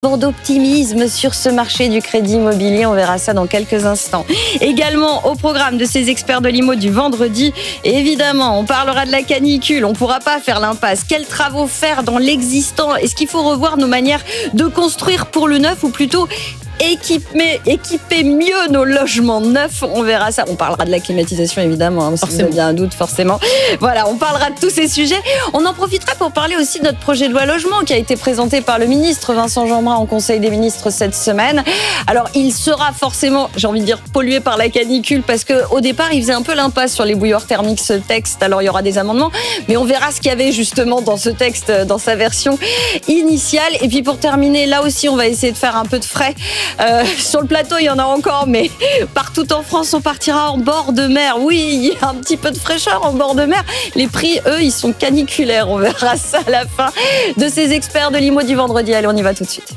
D'optimisme sur ce marché du crédit immobilier, on verra ça dans quelques instants. Également au programme de ces experts de l'IMO du vendredi, et évidemment on parlera de la canicule, on ne pourra pas faire l'impasse. Quels travaux faire dans l'existant? Est-ce qu'il faut revoir nos manières de construire pour le neuf ou plutôt équiper mieux nos logements neufs? On verra ça. On parlera de la climatisation évidemment, hein, si vous avez un doute forcément. Voilà, on parlera de tous ces sujets. On en profitera pour parler aussi de notre projet de loi logement qui a été présenté par le ministre Vincent Jeanbrun en Conseil des ministres cette semaine. Alors il sera forcément, j'ai envie de dire, pollué par la canicule parce qu'au départ il faisait un peu l'impasse sur les bouilloires thermiques ce texte. Alors il y aura des amendements, mais on verra ce qu'il y avait justement dans ce texte, dans sa version initiale. Et puis pour terminer, là aussi on va essayer de faire un peu de frais. Sur le plateau, il y en a encore, mais partout en France, on partira en bord de mer. Oui, il y a un petit peu de fraîcheur en bord de mer. Les prix, eux, ils sont caniculaires. On verra ça à la fin de ces experts de l'IMO du vendredi. Allez, on y va tout de suite.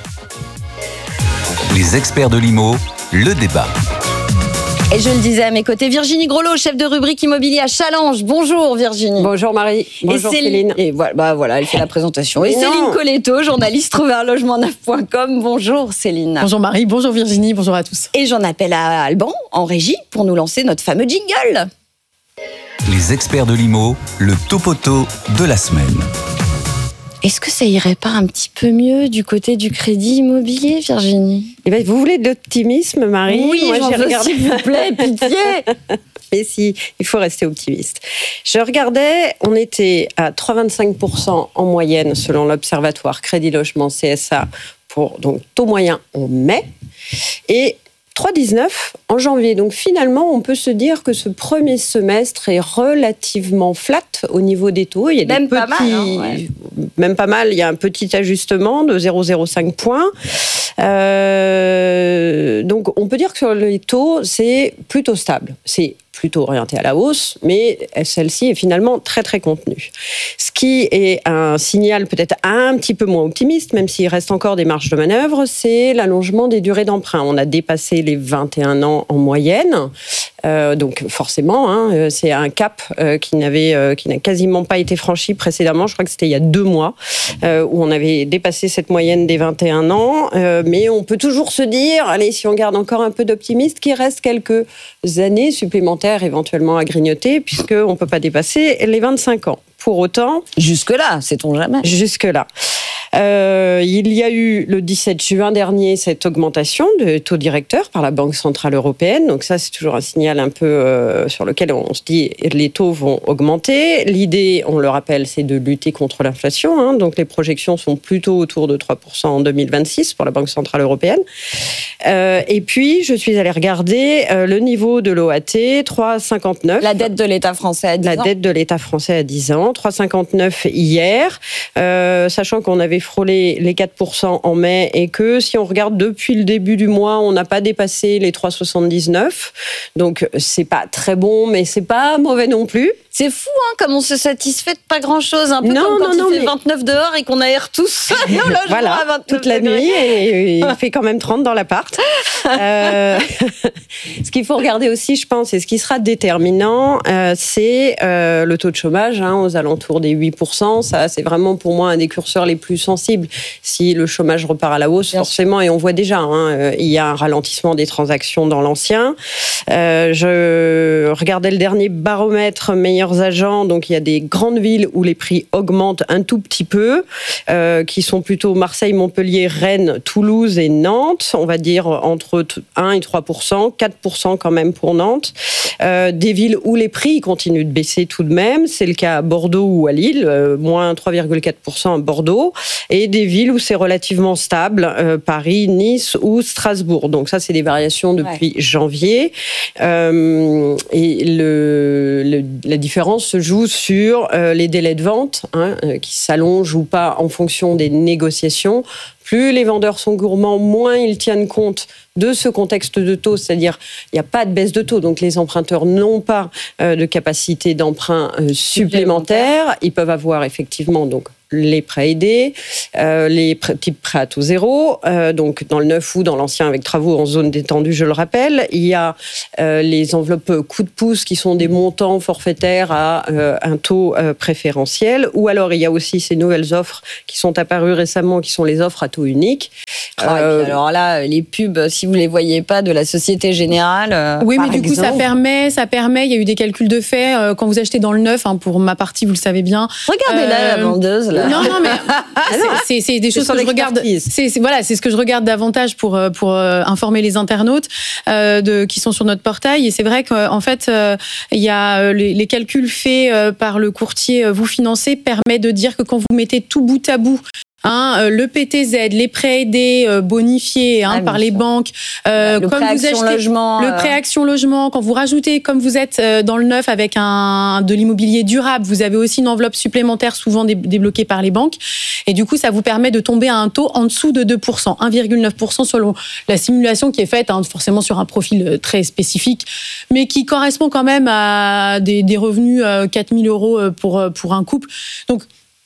Les experts de l'IMO, le débat. Et je le disais à mes côtés, Virginie Grelot, chef de rubrique immobilier à Challenge. Bonjour Virginie. Bonjour Marie. Bonjour Céline. Et voilà, elle fait la présentation. Et Céline Colletto, journaliste trouverunlogement9.com. Bonjour Céline. Bonjour Marie, bonjour Virginie, bonjour à tous. Et j'en appelle à Alban, en régie, pour nous lancer notre fameux jingle. Les experts de l'IMO, le topoto de la semaine. Est-ce que ça irait pas un petit peu mieux du côté du crédit immobilier, Virginie? Eh ben, vous voulez de l'optimisme, Marie? Oui, moi j'ai regardé. S'il vous plaît, pitié. Mais si, il faut rester optimiste. Je regardais, on était à 3,25% en moyenne selon l'Observatoire Crédit Logement CSA pour donc taux moyen en mai et 3,19 en janvier. Donc finalement, on peut se dire que ce premier semestre est relativement flat au niveau des taux. Il y a même des pas petits, mal, hein, ouais. Même pas mal. Il y a un petit ajustement de 0,05 points. Donc on peut dire que sur les taux, c'est plutôt stable. C'est plutôt orientée à la hausse, mais celle-ci est finalement très très contenue. Ce qui est un signal peut-être un petit peu moins optimiste, même s'il reste encore des marges de manœuvre, c'est l'allongement des durées d'emprunt. On a dépassé les 21 ans en moyenne, donc forcément, hein, c'est un cap qui n'a quasiment pas été franchi précédemment. Je crois que c'était il y a 2 mois où on avait dépassé cette moyenne des 21 ans, mais on peut toujours se dire, allez, si on garde encore un peu d'optimisme, qu'il reste quelques années supplémentaires éventuellement à grignoter, puisqu'on ne peut pas dépasser les 25 ans. Pour autant... Jusque-là, sait-on jamais. Jusque-là. Il y a eu le 17 juin dernier cette augmentation de taux directeur par la Banque Centrale Européenne. Donc ça, c'est toujours un signal un peu sur lequel on se dit les taux vont augmenter. L'idée, on le rappelle, c'est de lutter contre l'inflation. Hein. Donc les projections sont plutôt autour de 3% en 2026 pour la Banque Centrale Européenne. Et puis, je suis allée regarder le niveau de l'OAT, 3,59. La dette de l'État français à 10 ans. La dette de l'État français à 10 ans, 3,59 hier, sachant qu'on avait frôlé les 4% en mai et que si on regarde depuis le début du mois, on n'a pas dépassé les 3,79. Donc, c'est pas très bon, mais c'est pas mauvais non plus. C'est fou, hein, comme on se satisfait de pas grand-chose. Un peu comme quand il fait 29 dehors et qu'on aère tous nos logements voilà, à 29 toute la nuit et il fait quand même 30 dans l'appart. Ce qu'il faut regarder aussi, je pense, et ce qui sera déterminant, c'est le taux de chômage, hein, aux alentours des 8%. Ça, c'est vraiment pour moi un des curseurs les plus sensibles. Si le chômage repart à la hausse, bien forcément, sûr. Et on voit déjà, hein, il y a un ralentissement des transactions dans l'ancien. Je regardais le dernier baromètre meilleurs agents, donc il y a des grandes villes où les prix augmentent un tout petit peu, qui sont plutôt Marseille, Montpellier, Rennes, Toulouse et Nantes. On va dire entre 1 et 3%, 4% quand même pour Nantes. Des villes où les prix continuent de baisser tout de même, c'est le cas à Bordeaux ou à Lille, moins 3,4% à Bordeaux, et des villes où c'est relativement stable, Paris, Nice ou Strasbourg. Donc ça, c'est des variations depuis janvier. Et la différence se joue sur les délais de vente, hein, qui s'allongent ou pas en fonction des négociations. Plus les vendeurs sont gourmands, moins ils tiennent compte de ce contexte de taux, c'est-à-dire il n'y a pas de baisse de taux, donc les emprunteurs n'ont pas de capacité d'emprunt supplémentaire. Ils peuvent avoir effectivement donc les prêts aidés, les types prêts à taux zéro, donc dans le neuf ou dans l'ancien avec travaux en zone détendue, je le rappelle. Il y a les enveloppes coup de pouce qui sont des montants forfaitaires à un taux préférentiel, ou alors il y a aussi ces nouvelles offres qui sont apparues récemment, qui sont les offres à taux unique. Et puis alors là, les pubs, si vous les voyez pas, de la Société Générale. Oui, mais du coup, exemple. ça permet. Il y a eu des calculs de fait quand vous achetez dans le neuf. Pour ma partie, vous le savez bien. Regardez là, la vendeuse. Là. Non, mais c'est des choses que je regarde. C'est ce que je regarde davantage pour informer les internautes qui sont sur notre portail. Et c'est vrai qu'en fait, il y a les calculs faits par le courtier Vous Financez permet de dire que quand vous mettez tout bout à bout, le PTZ, les prêts aidés bonifiés par les banques, le comme prêt vous Action achetez Logement, le prêt Action Logement, quand vous rajoutez, comme vous êtes dans le neuf avec de l'immobilier durable, vous avez aussi une enveloppe supplémentaire souvent débloquée par les banques, et du coup ça vous permet de tomber à un taux en dessous de 2%, 1,9% selon la simulation qui est faite, forcément sur un profil très spécifique, mais qui correspond quand même à des revenus 4 000 euros pour un couple. Donc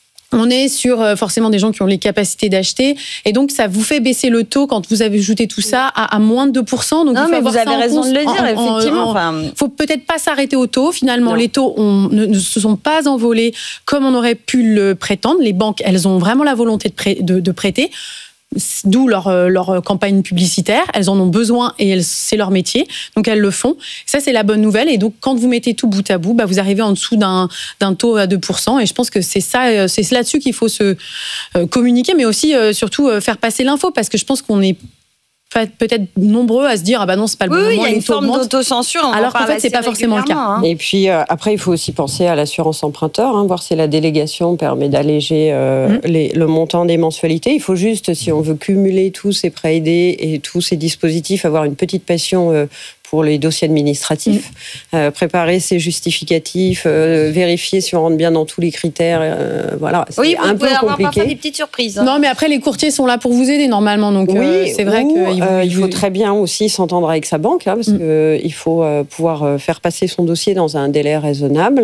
on est sur forcément des gens qui ont les capacités d'acheter, et donc ça vous fait baisser le taux quand vous avez ajouté tout ça à moins de 2%. Donc non, mais vous avez raison de le dire, effectivement. Faut peut-être pas s'arrêter au taux. Finalement, les taux ne se sont pas envolés comme on aurait pu le prétendre. Les banques, elles ont vraiment la volonté de prêter. D'où leur campagne publicitaire. Elles en ont besoin et c'est leur métier, donc elles le font. Ça, c'est la bonne nouvelle. Et donc, quand vous mettez tout bout à bout, vous arrivez en dessous d'un taux à 2%. Et je pense que c'est là-dessus qu'il faut se communiquer, mais aussi surtout faire passer l'info, parce que je pense qu'on est peut-être nombreux à se dire non, c'est pas le bon moment. Oui, il y a une forme d'autocensure, alors qu'en fait c'est pas forcément le cas. Et puis après il faut aussi penser à l'assurance emprunteur, voir si la délégation permet d'alléger le montant des mensualités. Il faut juste, si on veut cumuler tous ces prêts aidés et tous ces dispositifs, avoir une petite passion pour les dossiers administratifs, préparer ses justificatifs, vérifier si on rentre bien dans tous les critères. Voilà, c'est un peu compliqué. Parfois des petites surprises. Non, mais après les courtiers sont là pour vous aider normalement, donc c'est vrai qu'il faut très bien aussi s'entendre avec sa banque, parce qu'il faut pouvoir faire passer son dossier dans un délai raisonnable.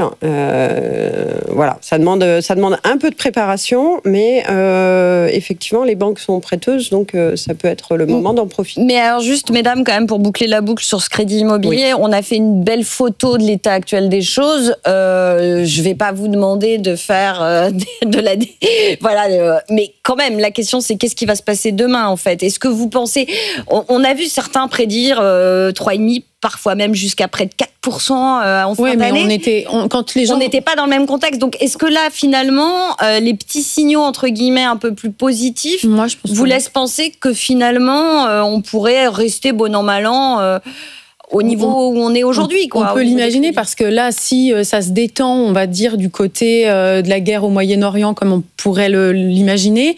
Voilà, ça demande un peu de préparation, mais effectivement les banques sont prêteuses, donc ça peut être le moment d'en profiter. Mais alors juste, mesdames, quand même, pour boucler la boucle sur ce crédit immobilier, on a fait une belle photo de l'état actuel des choses. Je vais pas vous demander de faire mais quand même, la question c'est qu'est-ce qui va se passer demain en fait. Est-ce que vous pensez, on a vu certains prédire 3,5%, parfois même jusqu'à près de 4% en fin d'année. On n'était pas dans le même contexte. Donc, est-ce que là, finalement, les petits signaux, entre guillemets, un peu plus positifs, vous laissent penser que finalement, on pourrait rester bon an, mal an au niveau où on est aujourd'hui, On peut l'imaginer, parce que là, si ça se détend, on va dire, du côté de la guerre au Moyen-Orient, comme on pourrait l'imaginer,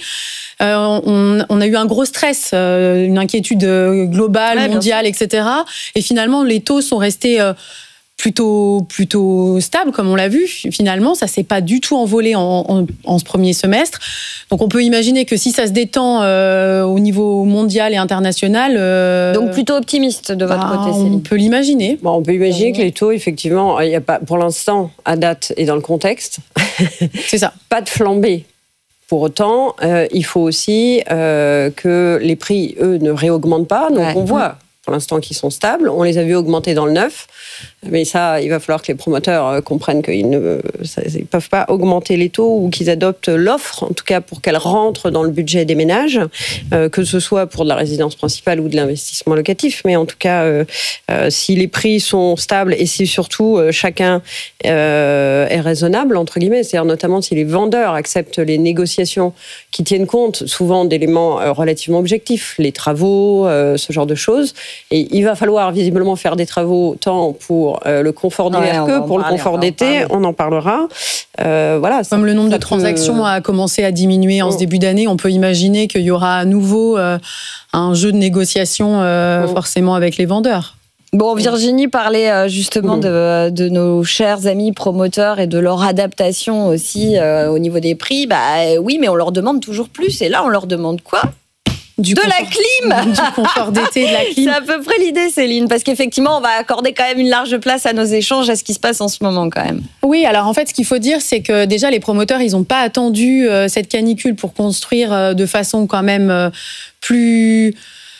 on a eu un gros stress, une inquiétude globale, mondiale, etc. Et finalement, les taux sont restés plutôt stable, comme on l'a vu. Finalement, ça s'est pas du tout envolé en ce premier semestre. Donc, on peut imaginer que si ça se détend au niveau mondial et international... Donc, plutôt optimiste de votre côté, Céline. On peut l'imaginer. On peut imaginer que les taux, effectivement, il n'y a pas, pour l'instant, à date et dans le contexte, c'est ça. Pas de flambée. Pour autant, il faut aussi que les prix, eux, ne réaugmentent pas. Donc, on voit pour l'instant qu'ils sont stables. On les a vus augmenter dans le neuf. Mais ça, il va falloir que les promoteurs comprennent qu'ils ne peuvent pas augmenter les taux, ou qu'ils adoptent l'offre, en tout cas pour qu'elle rentre dans le budget des ménages, que ce soit pour de la résidence principale ou de l'investissement locatif. Mais en tout cas, si les prix sont stables et si surtout chacun est raisonnable, entre guillemets, c'est-à-dire notamment si les vendeurs acceptent les négociations qui tiennent compte souvent d'éléments relativement objectifs, les travaux, ce genre de choses. Et il va falloir visiblement faire des travaux tant pour le confort d'hiver que pour le confort d'été, on en parlera. Voilà, comme le nombre de transactions a commencé à diminuer en ce début d'année, on peut imaginer qu'il y aura à nouveau un jeu de négociation forcément avec les vendeurs. Bon, Virginie parlait justement de nos chers amis promoteurs et de leur adaptation aussi au niveau des prix. Oui, mais on leur demande toujours plus. Et là, on leur demande quoi ? de la clim. Du confort d'été, de la clim. C'est à peu près l'idée, Céline, parce qu'effectivement, on va accorder quand même une large place à nos échanges, à ce qui se passe en ce moment quand même. Oui, alors en fait, ce qu'il faut dire, c'est que déjà, les promoteurs, ils n'ont pas attendu cette canicule pour construire de façon quand même plus...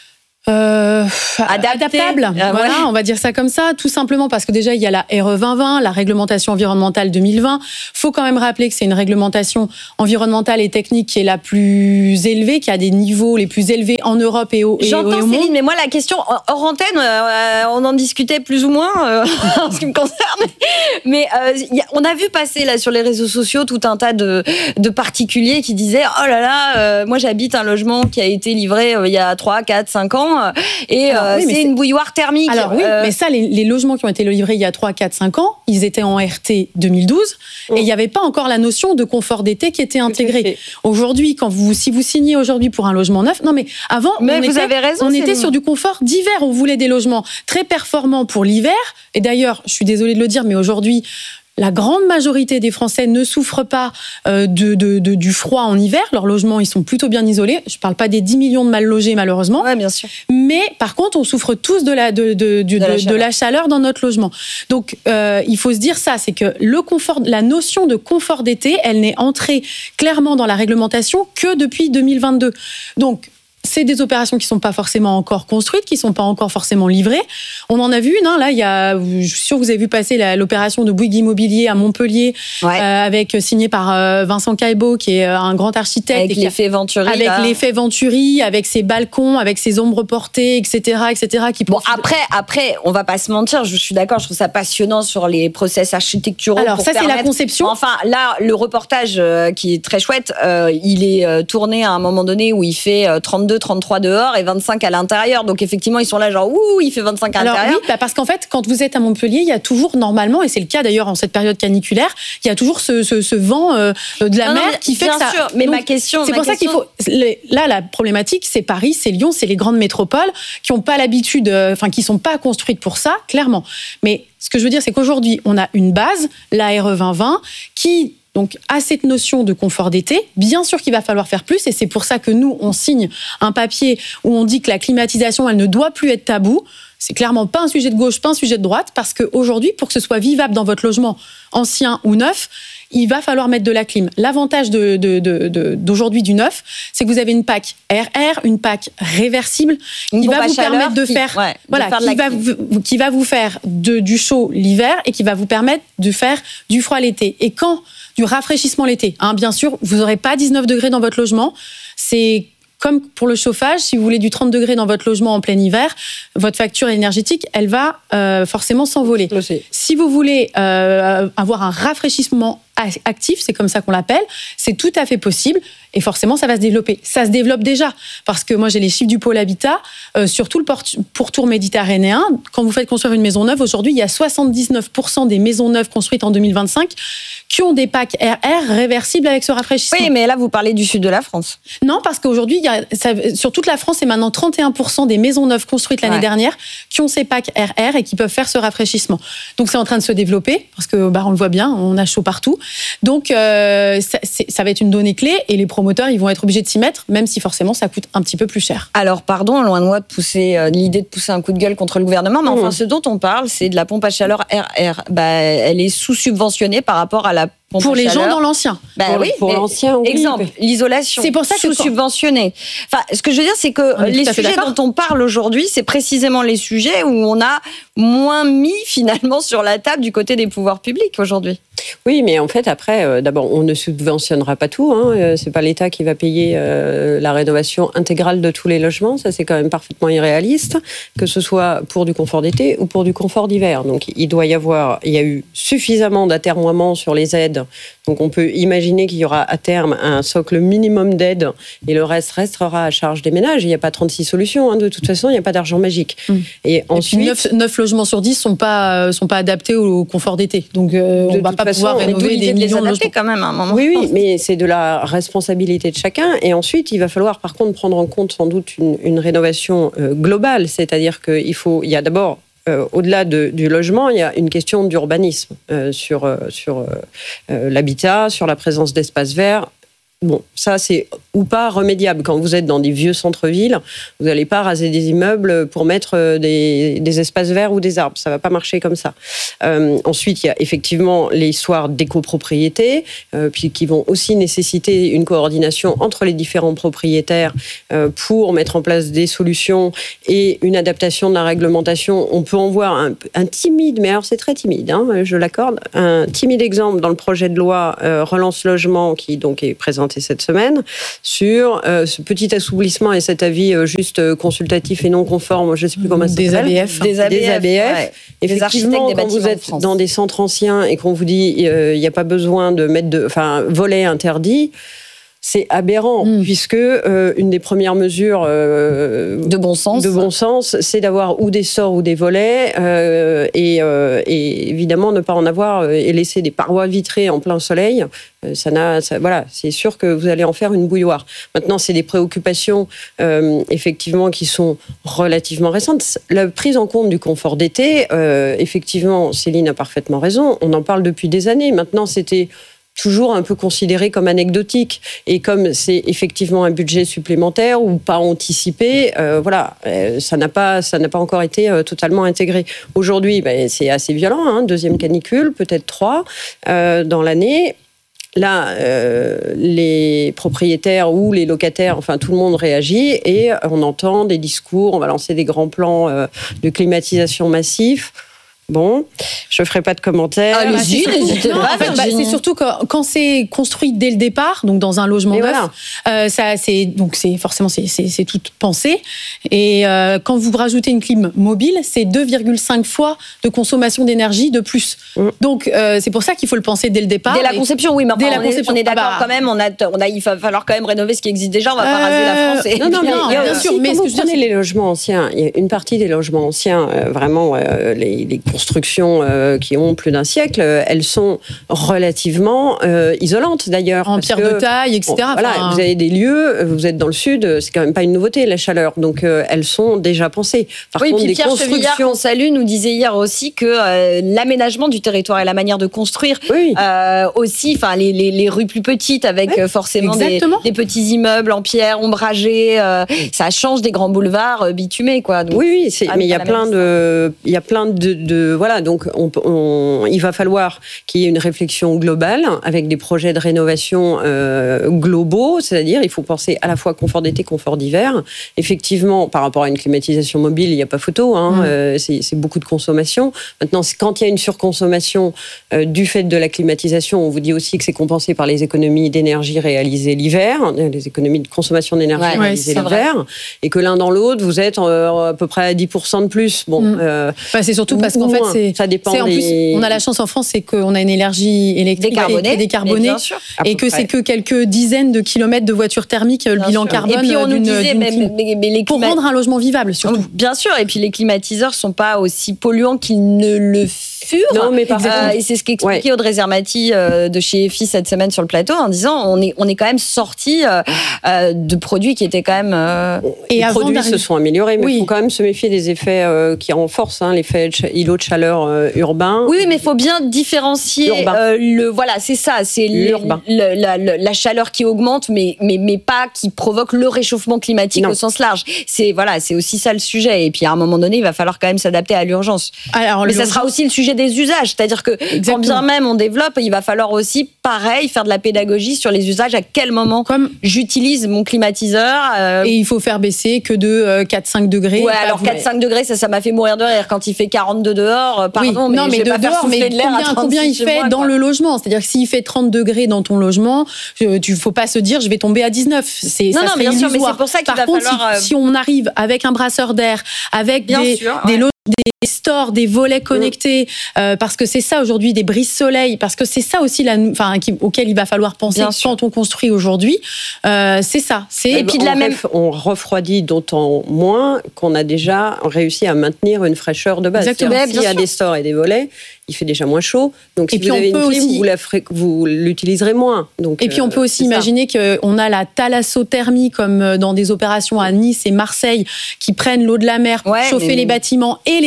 adaptable. Voilà, on va dire ça comme ça, tout simplement parce que déjà il y a la RE 2020, la réglementation environnementale 2020. Faut quand même rappeler que c'est une réglementation environnementale et technique qui est la plus élevée, qui a des niveaux les plus élevés en Europe et au J'entends monde. Céline, mais moi la question hors antenne, on en discutait plus ou moins en ce qui me concerne. Mais on a vu passer là sur les réseaux sociaux tout un tas de particuliers qui disaient oh là là, moi j'habite un logement qui a été livré il y a 3, 4, 5 ans. Et c'est une bouilloire thermique. Alors oui, mais ça, les logements qui ont été livrés il y a 3, 4, 5 ans, ils étaient en RT 2012 et il n'y avait pas encore la notion de confort d'été qui était intégrée. Aujourd'hui, si vous signez aujourd'hui pour un logement neuf, non mais avant, on était sur du confort d'hiver. On voulait des logements très performants pour l'hiver. Et d'ailleurs, je suis désolée de le dire, mais aujourd'hui, la grande majorité des Français ne souffrent pas du froid en hiver. Leurs logements, ils sont plutôt bien isolés. Je ne parle pas des 10 millions de mal logés, malheureusement. Oui, bien sûr. Mais par contre, on souffre tous de la chaleur dans notre logement. Donc, il faut se dire ça, c'est que la notion de confort d'été, elle n'est entrée clairement dans la réglementation que depuis 2022. Donc, c'est des opérations qui ne sont pas forcément encore construites, qui ne sont pas encore forcément livrées. On en a vu une, là, je suis sûre que vous avez vu passer l'opération de Bouygues Immobilier à Montpellier, signée par Vincent Caillebotte, qui est un grand architecte. Avec l'effet Venturi. Avec l'effet Venturi, avec ses balcons, avec ses ombres portées, etc. Bon, après, on ne va pas se mentir, je suis d'accord, je trouve ça passionnant sur les process architecturaux. Alors, ça, c'est la conception. Enfin, là, le reportage qui est très chouette, il est tourné à un moment donné où il fait 33 dehors et 25 à l'intérieur. Donc effectivement, ils sont là genre il fait 25 à l'intérieur. Oui, parce qu'en fait, quand vous êtes à Montpellier, il y a toujours normalement, et c'est le cas d'ailleurs en cette période caniculaire, il y a toujours ce vent de la mer qui fait que ça... Bien sûr, mais donc, ma question... C'est pour ça qu'il faut... Là, la problématique, c'est Paris, c'est Lyon, c'est les grandes métropoles qui n'ont pas l'habitude, qui ne sont pas construites pour ça, clairement. Mais ce que je veux dire, c'est qu'aujourd'hui, on a une base, la RE 2020, qui... Donc, à cette notion de confort d'été, bien sûr qu'il va falloir faire plus, et c'est pour ça que nous, on signe un papier où on dit que la climatisation, elle ne doit plus être tabou. C'est clairement pas un sujet de gauche, pas un sujet de droite, parce qu'aujourd'hui, pour que ce soit vivable dans votre logement, ancien ou neuf, il va falloir mettre de la clim. L'avantage d'aujourd'hui du neuf, c'est que vous avez une PAC RR, une PAC réversible, qui va vous permettre de faire, qui va vous faire du chaud l'hiver et qui va vous permettre de faire du froid l'été. Et quand du rafraîchissement l'été, bien sûr, vous n'aurez pas 19 degrés dans votre logement. C'est comme pour le chauffage, si vous voulez du 30 degrés dans votre logement en plein hiver, votre facture énergétique, elle va forcément s'envoler. Si vous voulez avoir un rafraîchissement actif, c'est comme ça qu'on l'appelle, c'est tout à fait possible et forcément ça va se développer. Ça se développe déjà parce que moi j'ai les chiffres du pôle habitat sur tout le pourtour méditerranéen. Quand vous faites construire une maison neuve, aujourd'hui il y a 79% des maisons neuves construites en 2025 qui ont des PAC RR réversibles avec ce rafraîchissement. Oui, mais là vous parlez du sud de la France. Non, parce qu'aujourd'hui sur toute la France, c'est maintenant 31% des maisons neuves construites l'année dernière qui ont ces PAC RR et qui peuvent faire ce rafraîchissement. Donc c'est en train de se développer parce que on le voit bien, on a chaud partout. Donc, ça va être une donnée clé et les promoteurs, ils vont être obligés de s'y mettre, même si forcément, ça coûte un petit peu plus cher. Alors, pardon, loin de moi de pousser l'idée de pousser un coup de gueule contre le gouvernement, mais enfin, ce dont on parle, c'est de la pompe à chaleur RR. Elle est sous-subventionnée par rapport à la pompe pour à les chaleur. gens dans l'ancien. Pour l'ancien, oui. Exemple, l'isolation. C'est pour ça que sous-subventionnée. Enfin, ce que je veux dire, c'est que les sujets dont on parle aujourd'hui, c'est précisément les sujets où on a moins mis finalement sur la table du côté des pouvoirs publics aujourd'hui. Oui, mais en fait, après, d'abord, on ne subventionnera pas tout. C'est pas l'État qui va payer la rénovation intégrale de tous les logements. Ça, c'est quand même parfaitement irréaliste, que ce soit pour du confort d'été ou pour du confort d'hiver. Donc, il y a eu suffisamment d'atermoiements sur les aides. Donc, on peut imaginer qu'il y aura à terme un socle minimum d'aide et le reste restera à charge des ménages. Il n'y a pas 36 solutions. De toute façon, il n'y a pas d'argent magique. Et ensuite, 9 logements sur 10 sont pas adaptés au confort d'été. Donc, on va pas pouvoir rénover des millions de logements quand même à un moment. Oui, mais c'est de la responsabilité de chacun. Et ensuite, il va falloir par contre prendre en compte sans doute une rénovation globale. C'est-à-dire qu'il y a d'abord au-delà du logement, il y a une question d'urbanisme sur l'habitat, sur la présence d'espaces verts. Bon, ça c'est ou pas remédiable. Quand vous êtes dans des vieux centres-villes, vous n'allez pas raser des immeubles pour mettre des espaces verts ou des arbres. Ça va pas marcher comme ça. Ensuite, il y a effectivement les histoires d'écopropriété, puis qui vont aussi nécessiter une coordination entre les différents propriétaires pour mettre en place des solutions et une adaptation de la réglementation. On peut en voir un timide, mais alors c'est très timide, hein, je l'accorde, un timide exemple dans le projet de loi Relance Logement qui donc est présenté cette semaine sur ce petit assouplissement et cet avis juste consultatif et non conforme, je ne sais plus comment ça s'appelle. Des ABF. Ouais. Effectivement, quand vous êtes dans des centres anciens et qu'on vous dit il n'y a pas besoin de mettre volet interdit, c'est aberrant, puisque une des premières mesures de bon sens, c'est d'avoir ou des sorts ou des volets, et évidemment ne pas en avoir et laisser des parois vitrées en plein soleil. Voilà, c'est sûr que vous allez en faire une bouilloire. Maintenant, c'est des préoccupations effectivement qui sont relativement récentes. La prise en compte du confort d'été, effectivement, Céline a parfaitement raison. On en parle depuis des années. Maintenant, c'était toujours un peu considéré comme anecdotique. Et comme c'est effectivement un budget supplémentaire ou pas anticipé, ça n'a pas encore été totalement intégré. Aujourd'hui, c'est assez violent, hein, deuxième canicule, peut-être 3 dans l'année. Là, les propriétaires ou les locataires, enfin tout le monde réagit et on entend des discours, on va lancer des grands plans de climatisation massifs. Bon, je ne ferai pas de commentaires. Allez-y, n'hésitez pas. En fait, c'est surtout quand c'est construit dès le départ, donc dans un logement neuf, c'est forcément c'est toute pensée. Et quand vous rajoutez une clim mobile, c'est 2,5 fois de consommation d'énergie de plus. Donc c'est pour ça qu'il faut le penser dès le départ. Dès la conception, oui, mais on est d'accord quand même. Il va falloir quand même rénover ce qui existe déjà. On va pas raser la France. Non, bien sûr. Mais quand vous prenez les logements anciens, il y a une partie des logements anciens, vraiment les constructions qui ont plus d'un siècle, elles sont relativement isolantes d'ailleurs. En pierre de taille, etc. Voilà, vous avez des lieux, vous êtes dans le sud, c'est quand même pas une nouveauté la chaleur, donc elles sont déjà pensées. Par contre, puis Pierre Chevillard, qu'on salue, nous disait hier aussi que l'aménagement du territoire et la manière de construire aussi, enfin les rues plus petites avec forcément des petits immeubles en pierre ombragés, ça change des grands boulevards bitumés, quoi. Donc, mais il y a plein de voilà, donc il va falloir qu'il y ait une réflexion globale avec des projets de rénovation globaux, c'est-à-dire il faut penser à la fois confort d'été, confort d'hiver. Effectivement, par rapport à une climatisation mobile, il n'y a pas photo, c'est beaucoup de consommation. Maintenant, quand il y a une surconsommation du fait de la climatisation, on vous dit aussi que c'est compensé par les économies d'énergie réalisées l'hiver, les économies de consommation d'énergie réalisées l'hiver, et que l'un dans l'autre, vous êtes à peu près à 10% de plus. Bon, c'est surtout parce qu'en fait, ça dépend en plus, on a la chance en France, c'est qu'on a une énergie électrique décarbonée et que c'est que quelques dizaines de kilomètres de voitures thermiques, le bilan carbone. Et puis on nous disait, pour rendre un logement vivable, surtout. Bien sûr, et puis les climatiseurs sont pas aussi polluants qu'ils ne le furent. Non, mais et c'est ce qu'expliquait Audrey Zermati de chez EFI cette semaine sur le plateau, en disant on est quand même sorti de produits qui étaient quand même. Les produits se sont améliorés, mais il faut quand même se méfier des effets qui renforcent l'effet îlot de chaleur urbain. Oui, mais il faut bien différencier c'est ça, c'est la chaleur qui augmente, mais pas qui provoque le réchauffement climatique au sens large. C'est aussi ça le sujet. Et puis à un moment donné, il va falloir quand même s'adapter à l'urgence. Mais ça sera aussi le sujet des usages, c'est-à-dire que quand bien même on développe, il va falloir aussi, pareil, faire de la pédagogie sur les usages. À quel moment j'utilise mon climatiseur et il faut faire baisser que de 4-5 degrés. Ouais, alors 4-5 degrés, ça m'a fait mourir de rire quand il fait 42 dehors. Pardon, mais combien il fait dans le logement? C'est-à-dire que s'il fait 30 degrés dans ton logement, tu faut pas se dire je vais tomber à 19. Bien sûr, mais c'est pour ça qu'il va falloir. Si on arrive avec un brasseur d'air, avec des stores, des volets connectés, parce que c'est ça aujourd'hui, des brises-soleil, parce que c'est ça aussi auquel il va falloir penser quand on construit aujourd'hui. C'est ça. Et puis on refroidit d'autant moins qu'on a déjà réussi à maintenir une fraîcheur de base. Exactement. S'il y a des stores et des volets, il fait déjà moins chaud. Donc si vous avez une clim, vous l'utiliserez moins. Donc, et puis on peut aussi imaginer qu'on a la thalassothermie comme dans des opérations à Nice et Marseille qui prennent l'eau de la mer pour chauffer les bâtiments et les rafraîchir.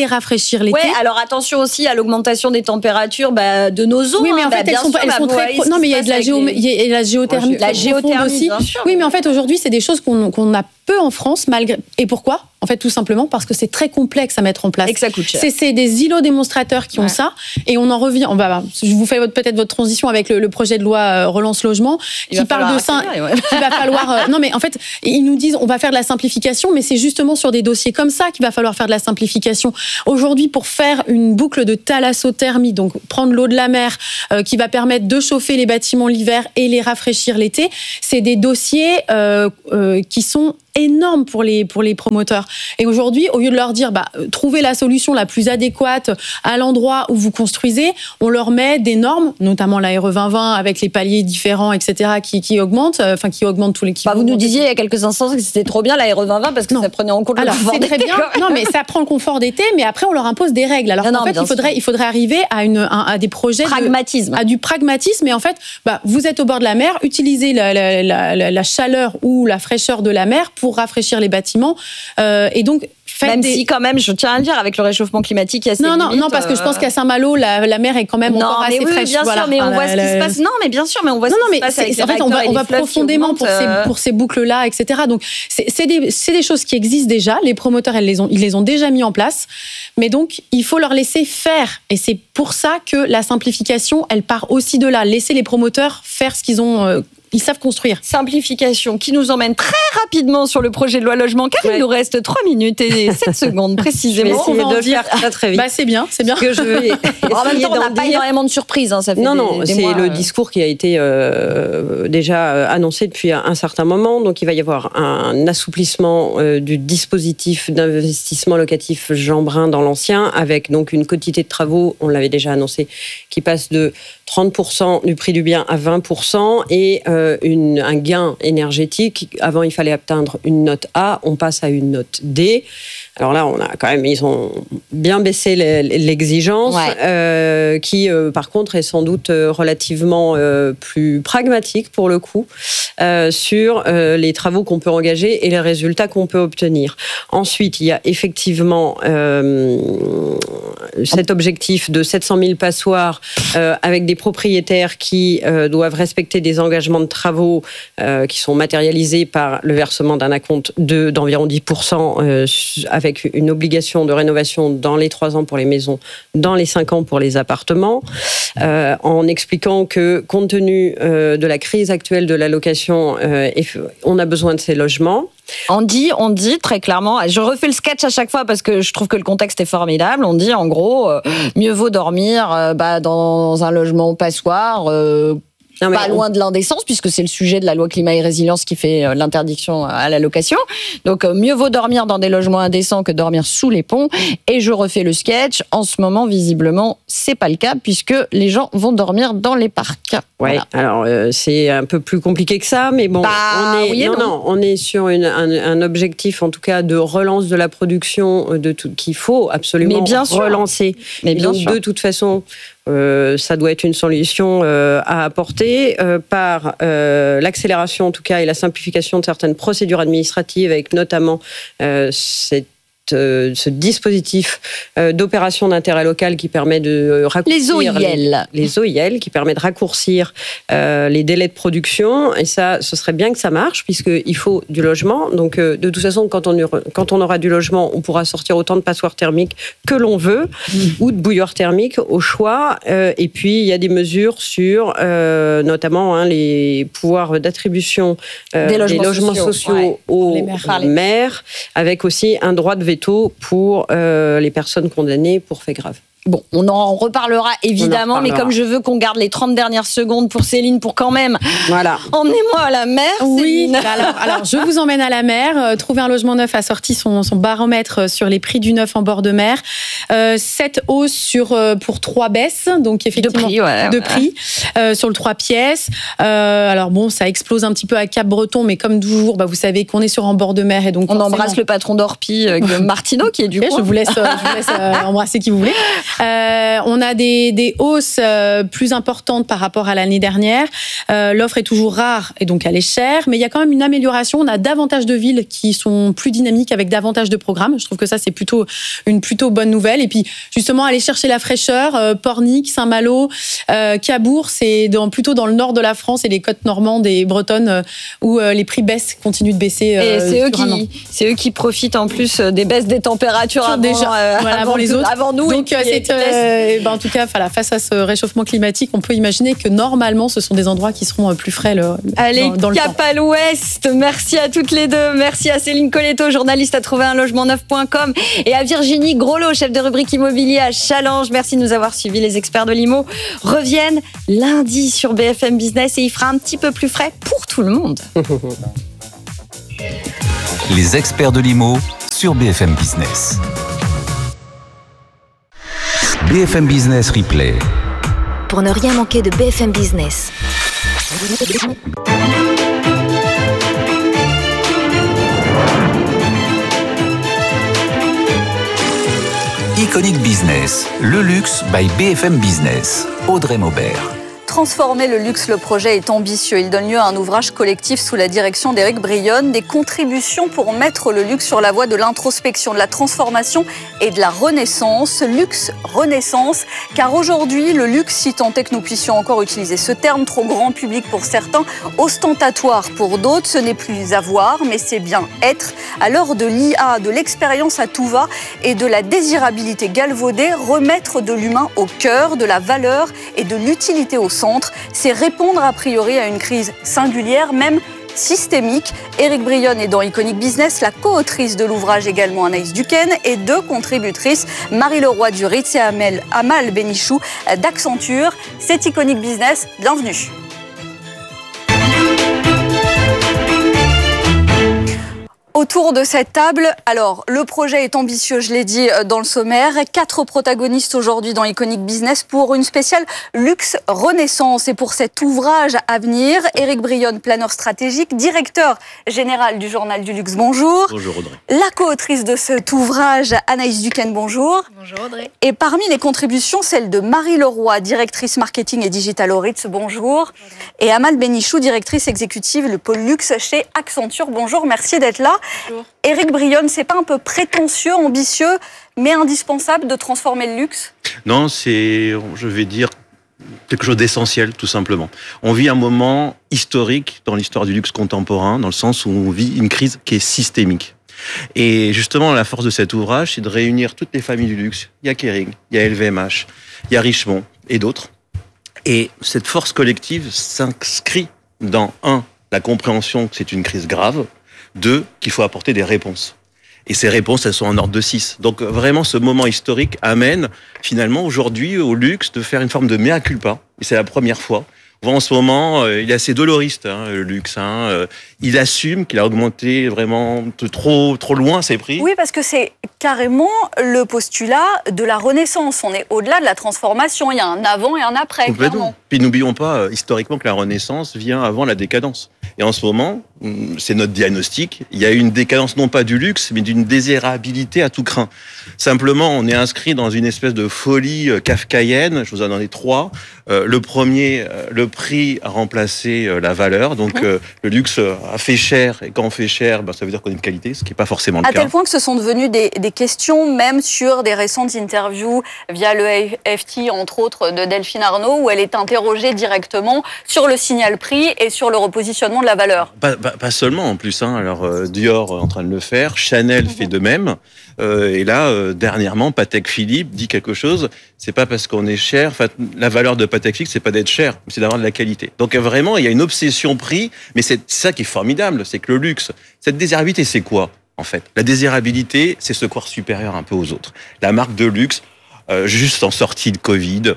rafraîchir l'été. Ouais, alors attention aussi à l'augmentation des températures de nos eaux. Oui, mais en fait, elles sont très. Non, mais il y a de la géothermie. La géothermie aussi. Bien sûr. Oui, mais en fait, aujourd'hui, c'est des choses qu'on a peu en France, malgré. Et pourquoi ? En fait, tout simplement parce que c'est très complexe à mettre en place. Et que ça coûte cher. C'est des îlots démonstrateurs qui ont ça. Et on en revient. Je vous fais peut-être votre transition avec le projet de loi Relance Logement qui parle de ça. Il va falloir. Non, mais en fait, ils nous disent on va faire de la simplification, mais c'est justement sur des dossiers comme ça qu'il va falloir faire de la simplification. Aujourd'hui, pour faire une boucle de thalassothermie, donc prendre l'eau de la mer qui va permettre de chauffer les bâtiments l'hiver et les rafraîchir l'été, c'est des dossiers qui sont énorme pour les promoteurs. Et aujourd'hui, au lieu de leur dire trouvez la solution la plus adéquate à l'endroit où vous construisez, on leur met des normes, notamment la RE 2020 avec les paliers différents, etc., qui augmentent, qui augmentent tous les. Vous nous disiez il y a quelques instants que c'était trop bien la RE 2020 parce que ça prenait en compte le confort d'été. C'est très bien. Non, mais ça prend le confort d'été, mais après on leur impose des règles. Alors en fait, il faudrait arriver à des projets à du pragmatisme. Et en fait, vous êtes au bord de la mer, utilisez la chaleur ou la fraîcheur de la mer pour rafraîchir les bâtiments. Et donc, si quand même, je tiens à le dire, avec le réchauffement climatique, il y a ces limites. Non, parce que je pense qu'à Saint-Malo, la mer est quand même encore assez fraîche. Bien sûr, mais on voit ce qui se passe. Non, mais bien sûr, mais on voit ce qui se passe avec les réacteurs. En fait, on va profondément pour ces boucles-là, etc. Donc, c'est des choses qui existent déjà. Les promoteurs, ils les ont déjà mis en place. Mais donc, il faut leur laisser faire. Et c'est pour ça que la simplification, elle part aussi de là. Laisser les promoteurs faire ce qu'ils ont. Ils savent construire. Simplification qui nous emmène très rapidement sur le projet de loi logement, car il nous reste 3 minutes et 7 secondes précisément. On va le faire très vite. C'est bien. Que je vais en même temps, on n'a pas énormément de surprises. Ça fait des c'est mois, le discours qui a été déjà annoncé depuis un certain moment. Donc, il va y avoir un assouplissement du dispositif d'investissement locatif Jean Brun dans l'ancien, avec donc une quotité de travaux, on l'avait déjà annoncé, qui passe de 30% du prix du bien à 20% et un gain énergétique. Avant, il fallait atteindre une note A, on passe à une note D. Alors là, ils ont bien baissé l'exigence, qui, par contre, est sans doute relativement plus pragmatique pour le coup sur les travaux qu'on peut engager et les résultats qu'on peut obtenir. Ensuite, il y a effectivement cet objectif de 700 000 passoires avec des propriétaires qui doivent respecter des engagements de travaux qui sont matérialisés par le versement d'un acompte d'environ 10% avec une obligation de rénovation dans les 3 ans pour les maisons, dans les 5 ans pour les appartements, en expliquant que compte tenu de la crise actuelle de la location, on a besoin de ces logements. On dit très clairement, je refais le sketch à chaque fois parce que je trouve que le contexte est formidable, on dit en gros, mieux vaut dormir dans un logement passoire, pas loin de l'indécence, puisque c'est le sujet de la loi climat et résilience qui fait l'interdiction à la location. Donc, mieux vaut dormir dans des logements indécents que dormir sous les ponts. Et je refais le sketch. En ce moment, visiblement, c'est pas le cas, puisque les gens vont dormir dans les parcs. Ouais. Voilà. Alors, c'est un peu plus compliqué que ça, mais bon, on est sur un objectif, en tout cas, de relance de la production qu'il faut absolument relancer. Mais bien sûr. De toute façon, ça doit être une solution à apporter par l'accélération en tout cas et la simplification de certaines procédures administratives avec notamment ce dispositif d'opération d'intérêt local qui permet de raccourcir les OIL qui permet de raccourcir les délais de production, et ça, ce serait bien que ça marche puisqu'il faut du logement. Donc de toute façon, quand on aura du logement, on pourra sortir autant de passoires thermiques que l'on veut ou de bouilloires thermiques au choix. Et puis il y a des mesures sur notamment les pouvoirs d'attribution des logements sociaux aux maires, avec aussi un droit de veto pour les personnes condamnées pour faits graves. Bon, on en reparlera évidemment, mais comme je veux qu'on garde les 30 dernières secondes pour Céline, pour quand même emmenez-moi à la mer. Oui, alors je vous emmène à la mer. Trouver un logement neuf a sorti son baromètre sur les prix du neuf en bord de mer. 7 hausses pour 3 baisses, donc effectivement de prix sur le 3 pièces. Alors bon, ça explose un petit peu à Cap-Breton, mais comme toujours, vous savez qu'on est sur en bord de mer et donc on embrasse le patron d'Orpi, Martineau, qui est du coin. Je vous laisse embrasser qui vous voulez. On a des hausses plus importantes par rapport à l'année dernière. L'offre est toujours rare et donc elle est chère, mais il y a quand même une amélioration. On a davantage de villes qui sont plus dynamiques avec davantage de programmes. Je trouve que ça, c'est une plutôt bonne nouvelle. Et puis, justement, aller chercher la fraîcheur, Pornic, Saint-Malo, Cabourg, c'est plutôt dans le nord de la France et les côtes normandes et bretonnes où les prix continuent de baisser. Et c'est eux qui profitent en plus des baisses des températures avant les autres. Avant nous. Donc, en tout cas, face à ce réchauffement climatique, on peut imaginer que normalement, ce sont des endroits qui seront plus frais Allez, dans le temps. Cap à l'Ouest. Merci à toutes les deux. Merci à Céline Colletto, journaliste à trouverunlogement9.com, et à Virginie Groslo, chef de rubrique immobilier à Challenge. Merci de nous avoir suivis. Les experts de l'IMO reviennent lundi sur BFM Business et il fera un petit peu plus frais pour tout le monde. Les experts de l'IMO sur BFM Business. BFM Business Replay. Pour ne rien manquer de BFM Business. Iconic Business, le luxe by BFM Business. Audrey Maubert. Transformer le luxe, le projet est ambitieux. Il donne lieu à un ouvrage collectif sous la direction d'Éric Brionne, des contributions pour mettre le luxe sur la voie de l'introspection, de la transformation et de la renaissance. Luxe, renaissance, car aujourd'hui, le luxe, si tant est que nous puissions encore utiliser ce terme, trop grand public pour certains, ostentatoire pour d'autres, ce n'est plus avoir, mais c'est bien être. À l'heure de l'IA, de l'expérience à tout va et de la désirabilité galvaudée, remettre de l'humain au cœur, de la valeur et de l'utilité au centre, c'est répondre a priori à une crise singulière, même systémique. Éric Brionne est dans Iconic Business, la co-autrice de l'ouvrage également Anaïs Duquesne, et deux contributrices, Marie Leroy du Ritz et Amal Benichou d'Accenture. C'est Iconic Business, bienvenue. Autour de cette table, alors le projet est ambitieux, je l'ai dit dans le sommaire. 4 protagonistes aujourd'hui dans Iconic Business pour une spéciale luxe renaissance. Et pour cet ouvrage à venir, Éric Brionne, planeur stratégique, directeur général du Journal du Luxe, bonjour. Bonjour Audrey. La co-autrice de cet ouvrage, Anaïs Duquesne, bonjour. Bonjour Audrey. Et parmi les contributions, celle de Marie Leroy, directrice marketing et digital au Ritz, bonjour. Et Amal Benichou, directrice exécutive, le pôle luxe chez Accenture, bonjour, merci d'être là. Bonjour. Éric Brionne, c'est pas un peu prétentieux, ambitieux, mais indispensable de transformer le luxe ? Non, c'est, je vais dire, quelque chose d'essentiel, tout simplement. On vit un moment historique dans l'histoire du luxe contemporain, dans le sens où on vit une crise qui est systémique. Et justement, la force de cet ouvrage, c'est de réunir toutes les familles du luxe. Il y a Kering, il y a LVMH, il y a Richemont et d'autres. Et cette force collective s'inscrit dans, 1, la compréhension que c'est une crise grave, 2, qu'il faut apporter des réponses. Et ces réponses, elles sont en ordre de 6. Donc vraiment, ce moment historique amène finalement aujourd'hui au luxe de faire une forme de mea culpa. Et c'est la première fois. En ce moment, il est assez doloriste, le luxe. Il assume qu'il a augmenté vraiment de trop loin ses prix. Oui, parce que c'est carrément le postulat de la Renaissance. On est au-delà de la transformation. Il y a un avant et un après, clairement. Puis n'oublions pas, historiquement, que la Renaissance vient avant la décadence. Et en ce moment, c'est notre diagnostic, il y a une décadence non pas du luxe, mais d'une désirabilité à tout crin. Simplement, on est inscrit dans une espèce de folie kafkaïenne. Je vous en donne 3. Le premier, le prix a remplacé la valeur. Donc, le luxe a fait cher. Et quand on fait cher, ça veut dire qu'on a une qualité, ce qui n'est pas forcément le cas. À tel point que ce sont devenus des questions, même sur des récentes interviews via le FT, entre autres, de Delphine Arnault, où elle est interrogée directement sur le signal prix et sur le repositionnement de la valeur. Pas seulement en plus. Alors Dior est en train de le faire, Chanel fait de même. Et là, dernièrement, Patek Philippe dit quelque chose. C'est pas parce qu'on est cher. Enfin, la valeur de Patek Philippe, c'est pas d'être cher, mais c'est d'avoir de la qualité. Donc vraiment, il y a une obsession prix. Mais c'est ça qui est formidable, c'est que le luxe, cette désirabilité, c'est quoi en fait ? La désirabilité, c'est ce corps supérieur un peu aux autres. La marque de luxe. Juste en sortie de Covid,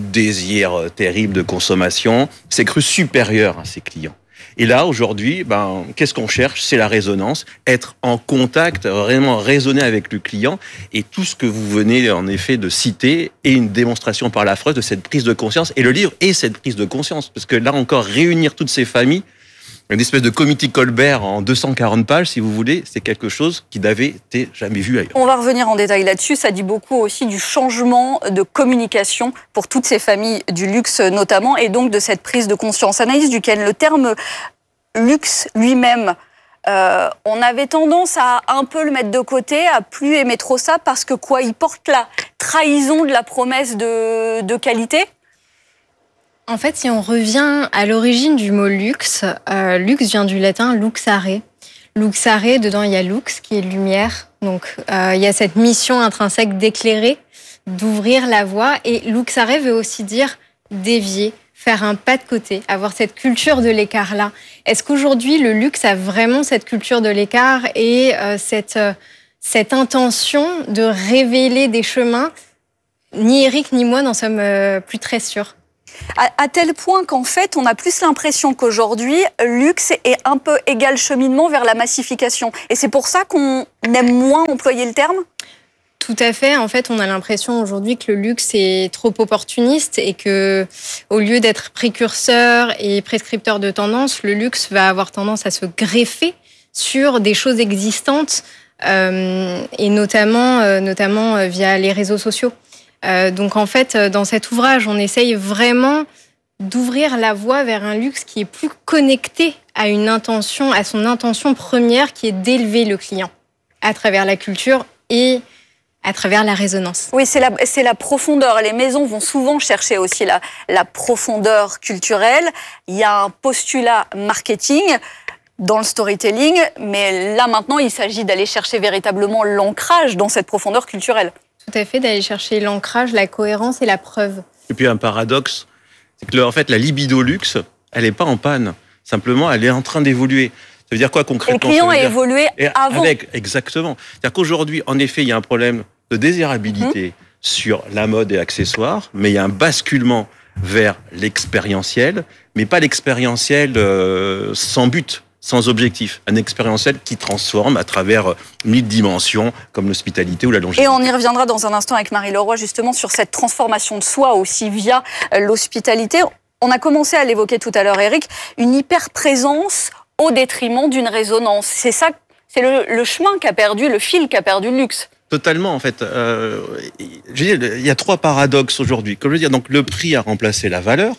désir terrible de consommation, s'est cru supérieur à ses clients. Et là, aujourd'hui, qu'est-ce qu'on cherche ? C'est la résonance, être en contact, vraiment raisonner avec le client. Et tout ce que vous venez, en effet, de citer est une démonstration par la phrase de cette prise de conscience. Et le livre est cette prise de conscience. Parce que là encore, réunir toutes ces familles, une espèce de comité Colbert en 240 pages, si vous voulez. C'est quelque chose qui n'avait été jamais vu ailleurs. On va revenir en détail là-dessus. Ça dit beaucoup aussi du changement de communication pour toutes ces familles du luxe notamment, et donc de cette prise de conscience. Anaïs Duquesne, le terme luxe lui-même, on avait tendance à un peu le mettre de côté, à plus aimer trop ça, parce que quoi, il porte la trahison de la promesse de qualité. En fait, si on revient à l'origine du mot luxe, luxe vient du latin luxare. Luxare, dedans il y a lux qui est lumière, donc il y a cette mission intrinsèque d'éclairer, d'ouvrir la voie, et luxare veut aussi dire dévier, faire un pas de côté, avoir cette culture de l'écart-là. Est-ce qu'aujourd'hui, le luxe a vraiment cette culture de l'écart et cette intention de révéler des chemins? Ni Eric ni moi n'en sommes plus très sûrs. À tel point qu'en fait, on a plus l'impression qu'aujourd'hui, luxe est un peu égal cheminement vers la massification. Et c'est pour ça qu'on aime moins employer le terme ? Tout à fait. En fait, on a l'impression aujourd'hui que le luxe est trop opportuniste et que, au lieu d'être précurseur et prescripteur de tendance, le luxe va avoir tendance à se greffer sur des choses existantes, et notamment via les réseaux sociaux. Donc en fait, dans cet ouvrage, on essaye vraiment d'ouvrir la voie vers un luxe qui est plus connecté à son intention première, qui est d'élever le client à travers la culture et à travers la résonance. Oui, c'est la profondeur. Les maisons vont souvent chercher aussi la profondeur culturelle. Il y a un postulat marketing dans le storytelling, mais là maintenant, il s'agit d'aller chercher véritablement l'ancrage dans cette profondeur culturelle. Tout à fait, d'aller chercher l'ancrage, la cohérence et la preuve. Et puis un paradoxe, c'est que en fait, la libido luxe, elle n'est pas en panne. Simplement, elle est en train d'évoluer. Ça veut dire quoi concrètement? Et le client a évolué avant. Exactement. C'est-à-dire qu'aujourd'hui, en effet, il y a un problème de désirabilité sur la mode et accessoires, mais il y a un basculement vers l'expérientiel, mais pas l'expérientiel sans but, sans objectif. Un expérientiel qui transforme à travers 1000 dimensions, comme l'hospitalité ou la longévité. Et on y reviendra dans un instant avec Marie Leroy, justement, sur cette transformation de soi aussi via l'hospitalité. On a commencé à l'évoquer tout à l'heure, Eric, une hyper-présence au détriment d'une résonance. C'est ça, c'est le chemin qu'a perdu, le fil qu'a perdu le luxe. Totalement, en fait. Il y a 3 paradoxes aujourd'hui. Comme je veux dire, donc le prix a remplacé la valeur.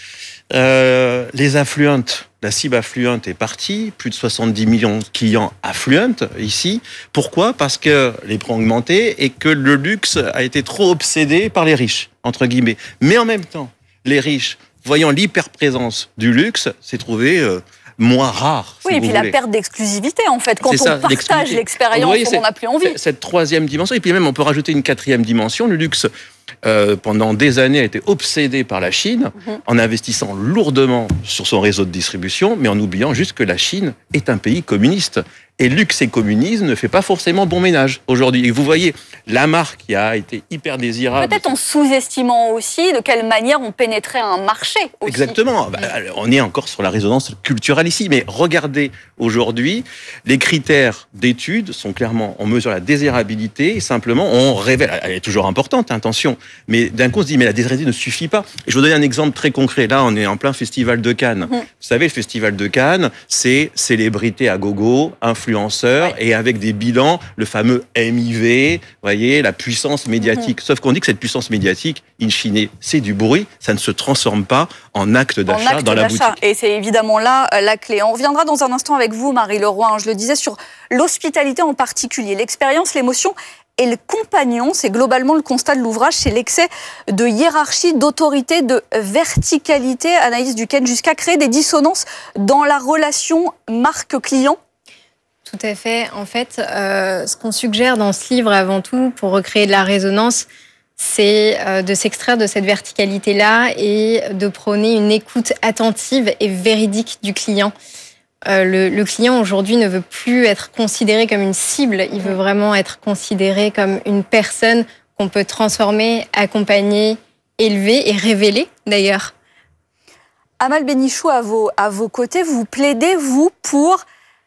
Les affluentes, la cible affluente est partie, plus de 70 millions de clients affluentes ici. Pourquoi ? Parce que les prix ont augmenté et que le luxe a été trop obsédé par les riches, entre guillemets. Mais en même temps, les riches, voyant l'hyperprésence du luxe, s'est trouvé moins rare. Oui, et puis la perte d'exclusivité, en fait. Quand on partage l'expérience, on n'a plus envie. Cette 3e dimension, et puis même on peut rajouter une 4e dimension. Le luxe, pendant des années, a été obsédé par la Chine, en investissant lourdement sur son réseau de distribution, mais en oubliant juste que la Chine est un pays communiste. Et luxe et communisme ne fait pas forcément bon ménage aujourd'hui. Et vous voyez, la marque qui a été hyper désirable. Peut-être en sous-estimant aussi de quelle manière on pénétrait un marché aussi. Exactement. On est encore sur la résonance culturelle ici. Mais regardez, aujourd'hui, les critères d'études sont clairement, on mesure la désirabilité et simplement on révèle. Elle est toujours importante, attention. Mais d'un coup, on se dit, mais la désirabilité ne suffit pas. Et je vous donne un exemple très concret. Là, on est en plein festival de Cannes. Vous savez, le festival de Cannes, c'est célébrité à gogo, influenceurs, et avec des bilans, le fameux MIV, voyez, la puissance médiatique. Sauf qu'on dit que cette puissance médiatique, in fine, c'est du bruit, ça ne se transforme pas en acte d'achat dans la boutique. Et c'est évidemment là la clé. On reviendra dans un instant avec vous, Marie Leroy, je le disais, sur l'hospitalité en particulier. L'expérience, l'émotion et le compagnon, c'est globalement le constat de l'ouvrage, c'est l'excès de hiérarchie, d'autorité, de verticalité, Anaïs Duquesne, jusqu'à créer des dissonances dans la relation marque-client. Tout à fait. En fait, ce qu'on suggère dans ce livre, avant tout, pour recréer de la résonance, c'est de s'extraire de cette verticalité-là et de prôner une écoute attentive et véridique du client. Le client, aujourd'hui, ne veut plus être considéré comme une cible. Il veut vraiment être considéré comme une personne qu'on peut transformer, accompagner, élever et révéler, d'ailleurs. Amal Bénichou, à vos côtés, vous plaidez, vous, pour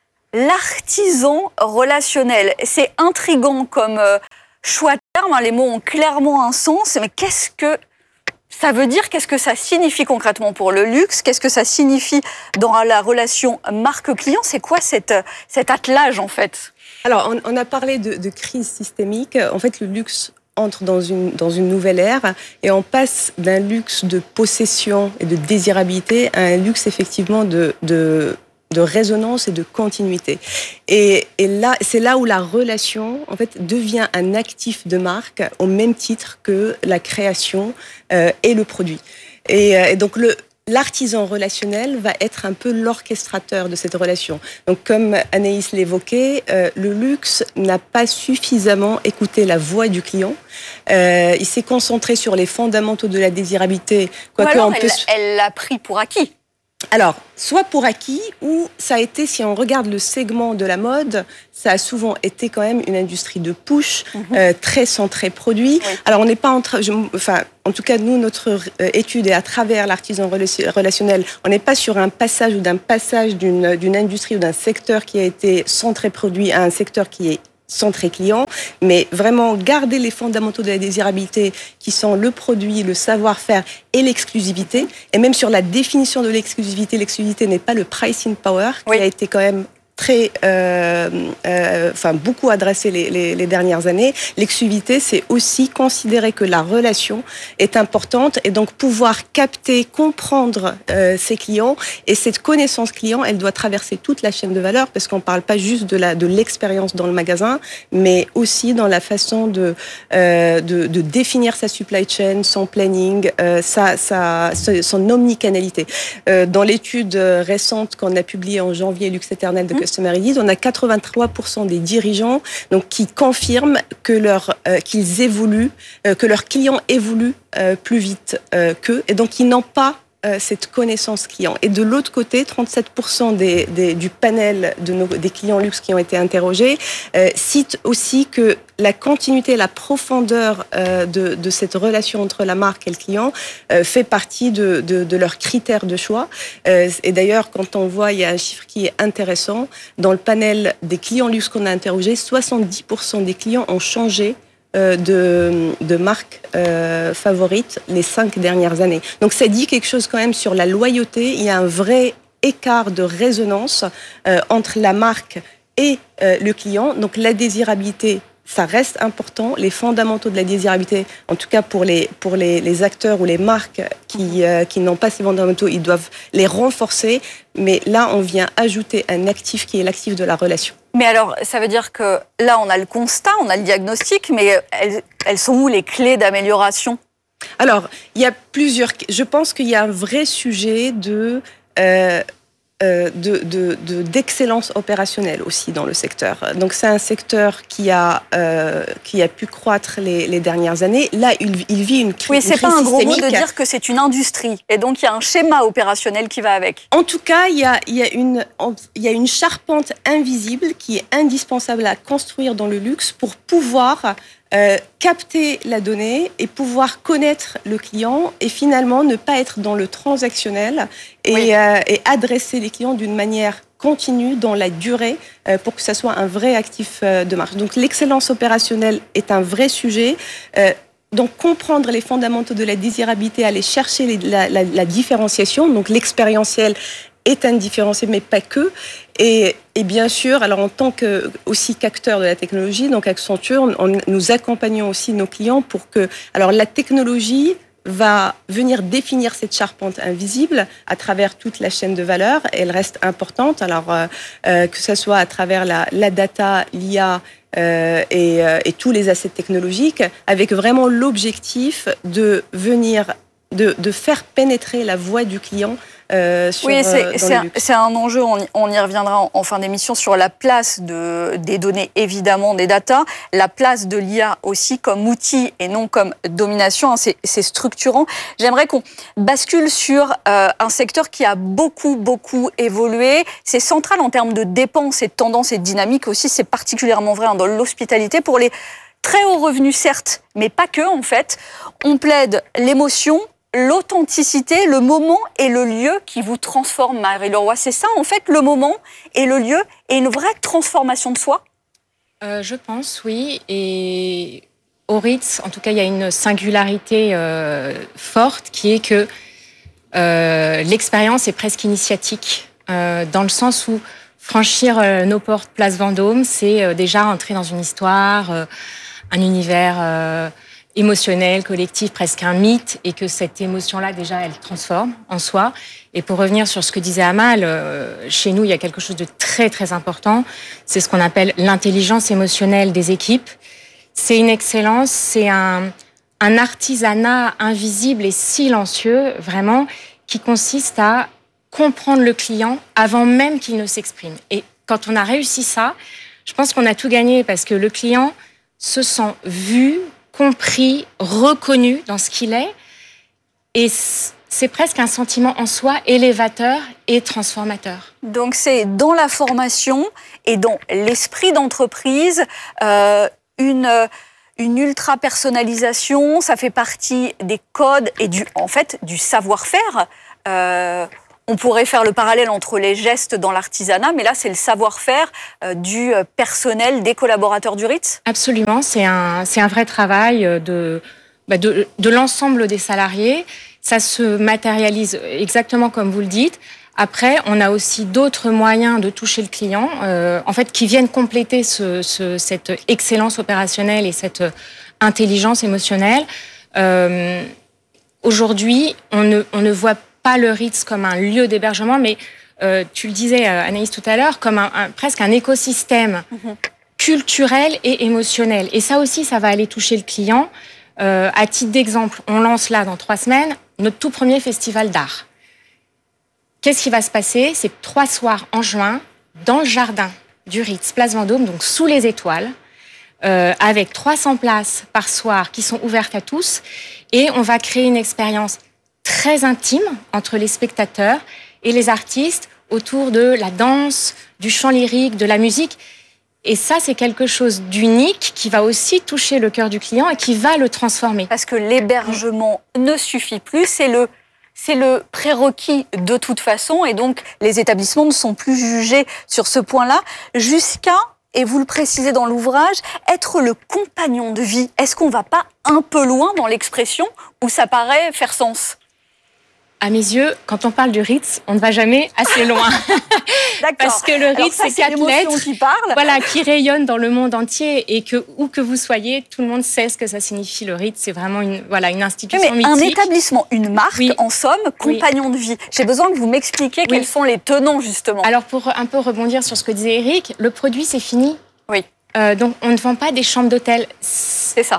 l'artisan relationnel. C'est intriguant comme choix de terme, les mots ont clairement un sens, mais qu'est-ce que Ça veut dire, qu'est-ce que ça signifie concrètement pour le luxe? Qu'est-ce que ça signifie dans la relation marque-client? C'est quoi cet attelage, en fait? Alors, on a parlé de crise systémique. En fait, le luxe entre dans une nouvelle ère et on passe d'un luxe de possession et de désirabilité à un luxe, effectivement, de résonance et de continuité. Et là, c'est là où la relation, en fait, devient un actif de marque au même titre que la création et le produit. Et donc, l'artisan relationnel va être un peu l'orchestrateur de cette relation. Donc, comme Anaïs l'évoquait, le luxe n'a pas suffisamment écouté la voix du client. Il s'est concentré sur les fondamentaux de la désirabilité. Ou alors, elle l'a pris pour acquis. Alors, soit pour acquis, ou ça a été, si on regarde le segment de la mode, ça a souvent été quand même une industrie de push, très centrée produit. Oui. Alors, on n'est pas en tout cas, nous, notre étude est à travers l'artisan relationnel. On n'est pas sur un passage d'une industrie ou d'un secteur qui a été centré produit à un secteur qui est centré client, mais vraiment garder les fondamentaux de la désirabilité qui sont le produit, le savoir-faire et l'exclusivité. Et même sur la définition de l'exclusivité n'est pas le pricing power qui a été quand même très, beaucoup adressé les dernières années. L'exclusivité, c'est aussi considérer que la relation est importante et donc pouvoir capter, comprendre ses clients. Et cette connaissance client, elle doit traverser toute la chaîne de valeur parce qu'on ne parle pas juste de l'expérience dans le magasin, mais aussi dans la façon de définir sa supply chain, son planning, son omnicanalité. Dans l'étude récente qu'on a publiée en janvier, Luxe Éternel de Customer Edit, on a 83% des dirigeants donc, qui confirment qu'ils évoluent, que leurs clients évoluent plus vite qu'eux, et donc ils n'ont pas cette connaissance client. Et de l'autre côté, 37% du panel des clients luxe qui ont été interrogés citent aussi que la continuité, la profondeur de cette relation entre la marque et le client fait partie de leurs critères de choix. Et d'ailleurs, quand on voit, il y a un chiffre qui est intéressant. Dans le panel des clients luxe qu'on a interrogés, 70% des clients ont changé de marque favorite les 5 dernières années. Donc ça dit quelque chose quand même sur la loyauté. Il y a un vrai écart de résonance entre la marque et le client. Donc la désirabilité, ça reste important. Les fondamentaux de la désirabilité, en tout cas pour les acteurs ou les marques qui n'ont pas ces fondamentaux, ils doivent les renforcer. Mais là, on vient ajouter un actif qui est l'actif de la relation. Mais alors, ça veut dire que là, on a le constat, on a le diagnostic, mais elles sont où les clés d'amélioration? Alors, il y a plusieurs... Je pense qu'il y a un vrai sujet d'excellence opérationnelle aussi dans le secteur. Donc c'est un secteur qui a pu croître les dernières années. Là, il vit une crise. Oui, c'est pas un gros mot de dire que c'est une industrie. Et donc il y a un schéma opérationnel qui va avec. En tout cas, il y a une charpente invisible qui est indispensable à construire dans le luxe pour pouvoir capter la donnée et pouvoir connaître le client et finalement ne pas être dans le transactionnel et adresser les clients d'une manière continue dans la durée pour que ça soit un vrai actif de marque. Donc l'excellence opérationnelle est un vrai sujet. Donc comprendre les fondamentaux de la désirabilité, aller chercher la différenciation, donc l'expérientiel est un différenciel, mais pas que. Et bien sûr, alors en tant que aussi qu'acteur de la technologie, donc Accenture, nous accompagnons aussi nos clients pour que, alors la technologie va venir définir cette charpente invisible à travers toute la chaîne de valeur. Elle reste importante, alors que ce soit à travers la data, l'IA et tous les assets technologiques, avec vraiment l'objectif de venir de faire pénétrer la voix du client. Oui, c'est un enjeu, on y reviendra en fin d'émission, sur la place des données, évidemment, des data, la place de l'IA aussi comme outil et non comme domination, hein, c'est structurant. J'aimerais qu'on bascule sur un secteur qui a beaucoup évolué. C'est central en termes de dépenses et de tendances et de dynamique aussi, c'est particulièrement vrai dans l'hospitalité pour les très hauts revenus, certes, mais pas que, en fait. On plaide l'émotion, l'authenticité, le moment et le lieu qui vous transforment, Marie Leroy. C'est ça, en fait, le moment et le lieu et une vraie transformation de soi? Je pense, oui. Et au Ritz, en tout cas, il y a une singularité forte qui est que l'expérience est presque initiatique, dans le sens où franchir nos portes Place Vendôme, c'est déjà entrer dans une histoire, un univers émotionnel, collectif, presque un mythe, et que cette émotion-là, déjà, elle transforme en soi. Et pour revenir sur ce que disait Amal, chez nous, il y a quelque chose de très, très important. C'est ce qu'on appelle l'intelligence émotionnelle des équipes. C'est une excellence, c'est un artisanat invisible et silencieux, vraiment, qui consiste à comprendre le client avant même qu'il ne s'exprime. Et quand on a réussi ça, je pense qu'on a tout gagné, parce que le client se sent vu, compris, reconnu dans ce qu'il est. Et c'est presque un sentiment en soi élévateur et transformateur. Donc c'est dans la formation et dans l'esprit d'entreprise, une ultra personnalisation, ça fait partie des codes et du savoir-faire. On pourrait faire le parallèle entre les gestes dans l'artisanat, mais là, c'est le savoir-faire du personnel, des collaborateurs du Ritz. Absolument, c'est un vrai travail de l'ensemble des salariés. Ça se matérialise exactement comme vous le dites. Après, on a aussi d'autres moyens de toucher le client, qui viennent compléter cette excellence opérationnelle et cette intelligence émotionnelle. Aujourd'hui, on ne voit pas le Ritz comme un lieu d'hébergement, mais tu le disais, Anaïs, tout à l'heure, comme presque un écosystème culturel et émotionnel. Et ça aussi, ça va aller toucher le client. À titre d'exemple, on lance là, dans 3 semaines, notre tout premier festival d'art. Qu'est-ce qui va se passer? C'est 3 soirs en juin, dans le jardin du Ritz, Place Vendôme, donc sous les étoiles, avec 300 places par soir qui sont ouvertes à tous. Et on va créer une expérience très intime entre les spectateurs et les artistes autour de la danse, du chant lyrique, de la musique. Et ça, c'est quelque chose d'unique qui va aussi toucher le cœur du client et qui va le transformer. Parce que l'hébergement ne suffit plus, c'est le prérequis de toute façon, et donc les établissements ne sont plus jugés sur ce point-là, jusqu'à, et vous le précisez dans l'ouvrage, être le compagnon de vie. Est-ce qu'on ne va pas un peu loin dans l'expression où ça paraît faire sens ? À mes yeux, quand on parle du Ritz, on ne va jamais assez loin. D'accord. Parce que le Ritz, c'est 4 lettres qui rayonnent dans le monde entier, et que où que vous soyez, tout le monde sait ce que ça signifie. Le Ritz, c'est vraiment une institution mythique. Un établissement, une marque, en somme, compagnon de vie. J'ai besoin que vous m'expliquiez quels sont les tenants, justement. Alors, pour un peu rebondir sur ce que disait Eric, le produit, c'est fini. Oui. Donc, on ne vend pas des chambres d'hôtel. C'est ça.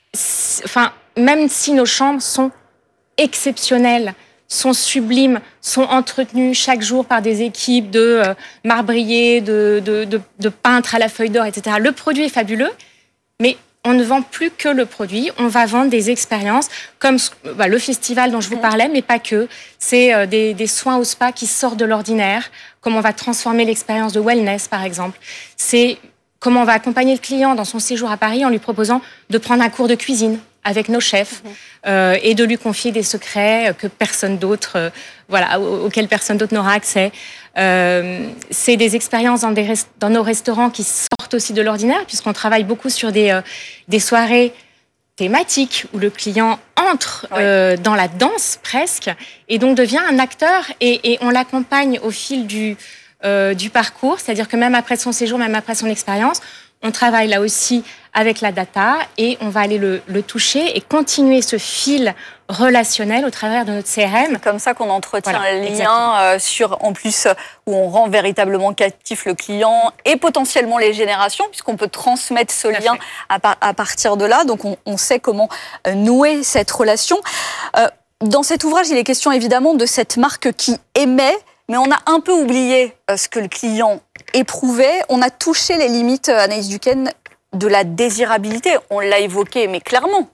Même si nos chambres sont exceptionnelles, sont sublimes, sont entretenues chaque jour par des équipes de marbriers, de peintres à la feuille d'or, etc. Le produit est fabuleux, mais on ne vend plus que le produit. On va vendre des expériences comme le festival dont je vous parlais, mais pas que. C'est des soins au spa qui sortent de l'ordinaire, comme on va transformer l'expérience de wellness, par exemple. C'est comment on va accompagner le client dans son séjour à Paris en lui proposant de prendre un cours de cuisine avec nos chefs et de lui confier des secrets que personne d'autre, auxquels personne d'autre n'aura accès. C'est des expériences dans nos restaurants qui sortent aussi de l'ordinaire, puisqu'on travaille beaucoup sur des soirées thématiques où le client entre dans la danse presque, et donc devient un acteur, et on l'accompagne au fil du parcours, c'est-à-dire que même après son séjour, même après son expérience, on travaille là aussi avec la data, et on va aller le toucher et continuer ce fil relationnel au travers de notre CRM. C'est comme ça qu'on entretient le lien en plus, où on rend véritablement captif le client et potentiellement les générations, puisqu'on peut transmettre ce lien à partir de là. Donc on sait comment nouer cette relation. Dans cet ouvrage, il est question évidemment de cette marque qui émet, mais on a un peu oublié ce que le client éprouvait. On a touché les limites, Anaïs Duquesne, de la désirabilité. On l'a évoqué, mais clairement.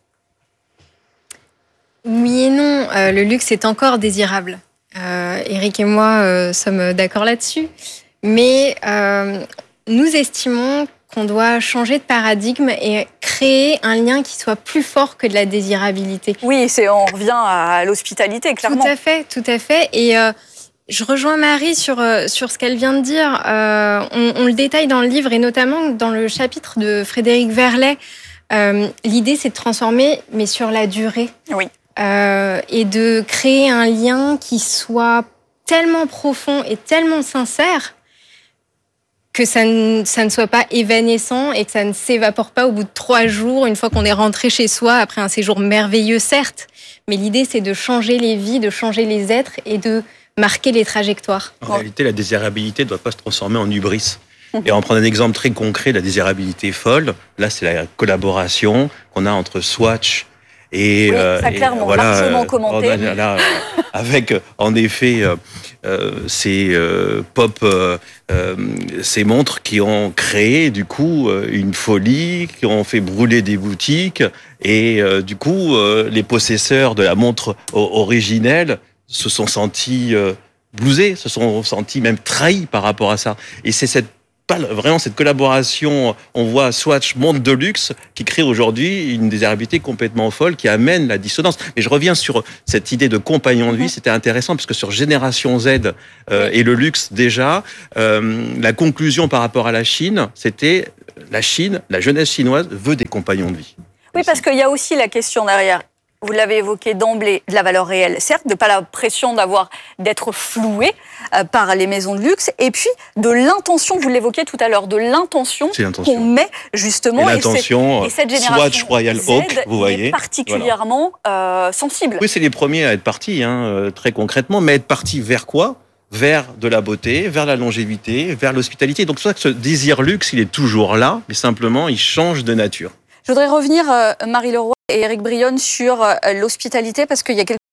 Oui et non. Le luxe est encore désirable. Eric et moi sommes d'accord là-dessus. Mais nous estimons qu'on doit changer de paradigme et créer un lien qui soit plus fort que de la désirabilité. Oui, on revient à l'hospitalité, clairement. Tout à fait. Et je rejoins Marie sur ce qu'elle vient de dire. On le détaille dans le livre, et notamment dans le chapitre de Frédéric Verlet L'idée, c'est de transformer, mais sur la durée. Oui. Et de créer un lien qui soit tellement profond et tellement sincère que ça ne soit pas évanescent et que ça ne s'évapore pas au bout de 3 jours, une fois qu'on est rentré chez soi, après un séjour merveilleux, certes. Mais l'idée, c'est de changer les vies, de changer les êtres et de marquer les trajectoires. En réalité, la désirabilité ne doit pas se transformer en hubris. Et on prend un exemple très concret, la désirabilité folle. Là, c'est la collaboration qu'on a entre Swatch et... ça, clairement, largement commenté. Avec, en effet, ces ces montres qui ont créé, du coup, une folie, qui ont fait brûler des boutiques. Et du coup, les possesseurs de la montre originelle se sont sentis blousés, se sont sentis même trahis par rapport à ça. Et c'est vraiment cette collaboration, on voit Swatch montre de luxe qui crée aujourd'hui une désirabilité complètement folle qui amène la dissonance. Mais je reviens sur cette idée de compagnon de vie, c'était intéressant parce que sur Génération Z et le luxe déjà, la conclusion par rapport à la Chine, c'était la Chine, la jeunesse chinoise veut des compagnons de vie. Oui, parce qu'il y a aussi la question derrière. Vous l'avez évoqué d'emblée, de la valeur réelle, certes, de pas la pression d'être floué par les maisons de luxe, et puis de l'intention, vous l'évoquiez tout à l'heure, de l'intention qu'on met justement, et cette génération Swatch Royal Z Oak, vous voyez, est particulièrement sensible. Oui, c'est les premiers à être partis, très concrètement, mais être partis vers quoi ? Vers de la beauté, vers la longévité, vers l'hospitalité. Donc c'est pour ça que ce désir luxe, il est toujours là, mais simplement, il change de nature. Je voudrais revenir, Marie Leroy et Éric Brionne, sur l'hospitalité, parce qu'il y a quelques...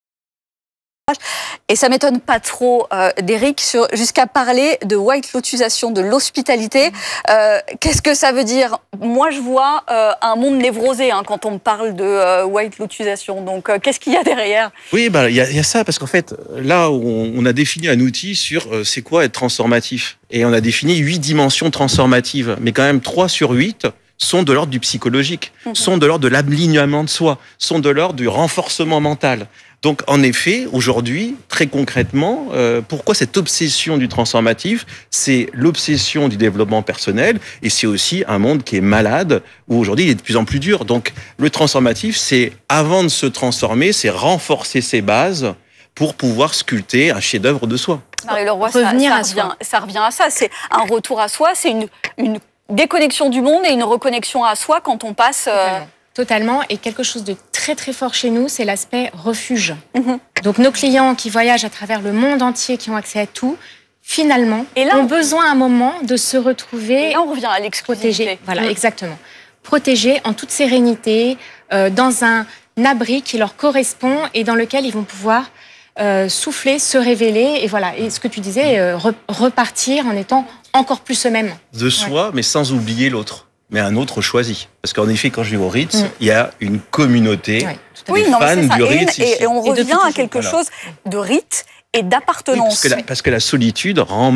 Et ça m'étonne pas trop d'Éric, jusqu'à parler de white lotusation de l'hospitalité. Qu'est-ce que ça veut dire ? Moi, je vois un monde névrosé quand on me parle de white lotusation. Donc, qu'est-ce qu'il y a derrière ? Oui, il y a ça, parce qu'en fait, là, on a défini un outil sur c'est quoi être transformatif. Et on a défini 8 dimensions transformatives, mais quand même 3 sur 8 sont de l'ordre du psychologique, sont de l'ordre de l'alignement de soi, sont de l'ordre du renforcement mental. Donc, en effet, aujourd'hui, très concrètement, pourquoi cette obsession du transformatif ? C'est l'obsession du développement personnel et c'est aussi un monde qui est malade, où aujourd'hui, il est de plus en plus dur. Donc, le transformatif, c'est, avant de se transformer, c'est renforcer ses bases pour pouvoir sculpter un chef-d'œuvre de soi. Marie Leroy, ça revient à ça. C'est un retour à soi, c'est une déconnexion du monde et une reconnexion à soi quand on passe... Totalement. Et quelque chose de très très fort chez nous, c'est l'aspect refuge. Donc nos clients qui voyagent à travers le monde entier, qui ont accès à tout, finalement, ont besoin à un moment de se retrouver... Et là, on revient à l'exclusivité. Protégés. Voilà, exactement. Protégés en toute sérénité, dans un abri qui leur correspond et dans lequel ils vont pouvoir souffler, se révéler. Et voilà. Et ce que tu disais, repartir en étant encore plus eux-mêmes. De soi, mais sans oublier l'autre. Mais un autre choisi. Parce qu'en effet, quand je vais au Ritz, il y a une communauté des fans du Ritz. Et on revient à quelque chose de rite et d'appartenance. Oui, parce que la solitude rend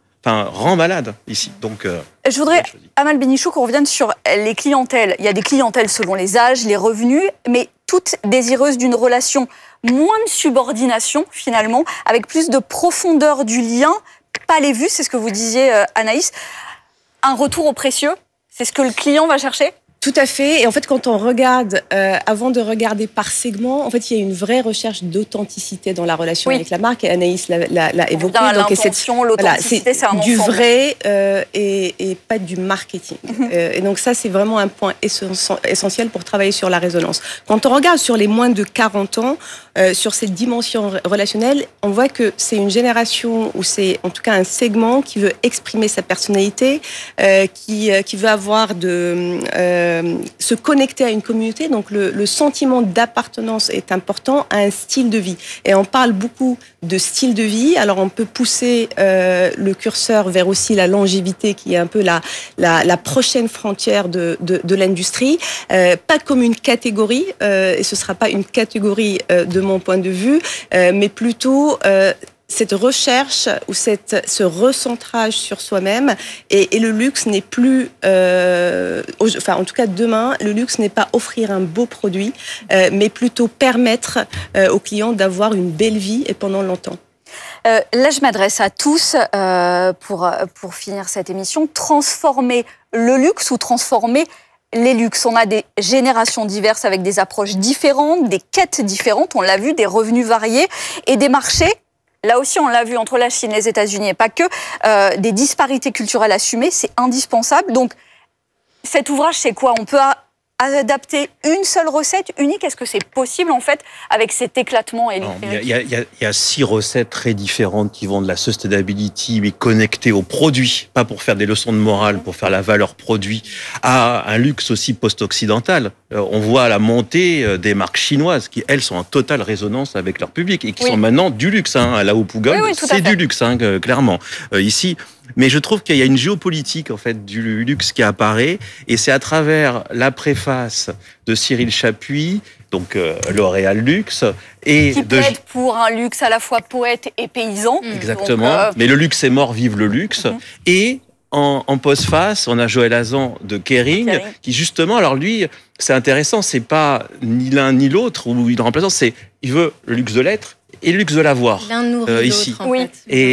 malade ici. Donc, je voudrais, Amal Bénichou, qu'on revienne sur les clientèles. Il y a des clientèles selon les âges, les revenus, mais toutes désireuses d'une relation, moins de subordination finalement, avec plus de profondeur du lien, pas les vues, c'est ce que vous disiez Anaïs, un retour au précieux. C'est ce que le client va chercher ? Tout à fait. Et en fait, quand on regarde, avant de regarder par segment, en fait, il y a une vraie recherche d'authenticité dans la relation avec la marque. Et Anaïs l'a évoqué. Donc, l'authenticité, c'est un du vrai et pas du marketing. Et donc ça, c'est vraiment un point essentiel pour travailler sur la résonance. Quand on regarde sur les moins de 40 ans, sur cette dimension relationnelle, on voit que c'est une génération ou c'est en tout cas un segment qui veut exprimer sa personnalité, qui veut avoir se connecter à une communauté. Donc le sentiment d'appartenance est important à un style de vie. Et on parle beaucoup de style de vie. Alors on peut pousser le curseur vers aussi la longévité qui est un peu la prochaine frontière de l'industrie. Pas comme une catégorie, et ce ne sera pas une catégorie de mon point de vue, mais plutôt... cette recherche ou ce recentrage sur soi-même et le luxe n'est plus, en tout cas demain, le luxe n'est pas offrir un beau produit, mais plutôt permettre aux clients d'avoir une belle vie et pendant longtemps. Là, je m'adresse à tous pour finir cette émission. Transformer le luxe ou transformer les luxes. On a des générations diverses avec des approches différentes, des quêtes différentes, on l'a vu, des revenus variés et des marchés. Là aussi, on l'a vu entre la Chine, les États-Unis et pas que, des disparités culturelles assumées, c'est indispensable. Donc, cet ouvrage, c'est quoi? On peut adapter une seule recette unique? Est-ce que c'est possible, en fait, avec cet éclatement? Il y a 6 recettes très différentes qui vont de la sustainability, mais connectées aux produits, pas pour faire des leçons de morale, pour faire la valeur produit, à un luxe aussi post-occidental. On voit la montée des marques chinoises qui, elles, sont en totale résonance avec leur public et qui sont maintenant du luxe. La Hopougon, c'est du luxe, clairement. Ici... Mais je trouve qu'il y a une géopolitique en fait du luxe qui apparaît, et c'est à travers la préface de Cyril Chapuis, donc L'Oréal Luxe, et qui plaide pour un luxe à la fois poète et paysan. Exactement. Donc, mais le luxe est mort, vive le luxe. Et en postface, on a Joël Hazan de Kering, qui justement, alors lui, c'est intéressant, c'est pas ni l'un ni l'autre ou il remplace, il veut le luxe de l'être et le luxe de l'avoir ici. Oui.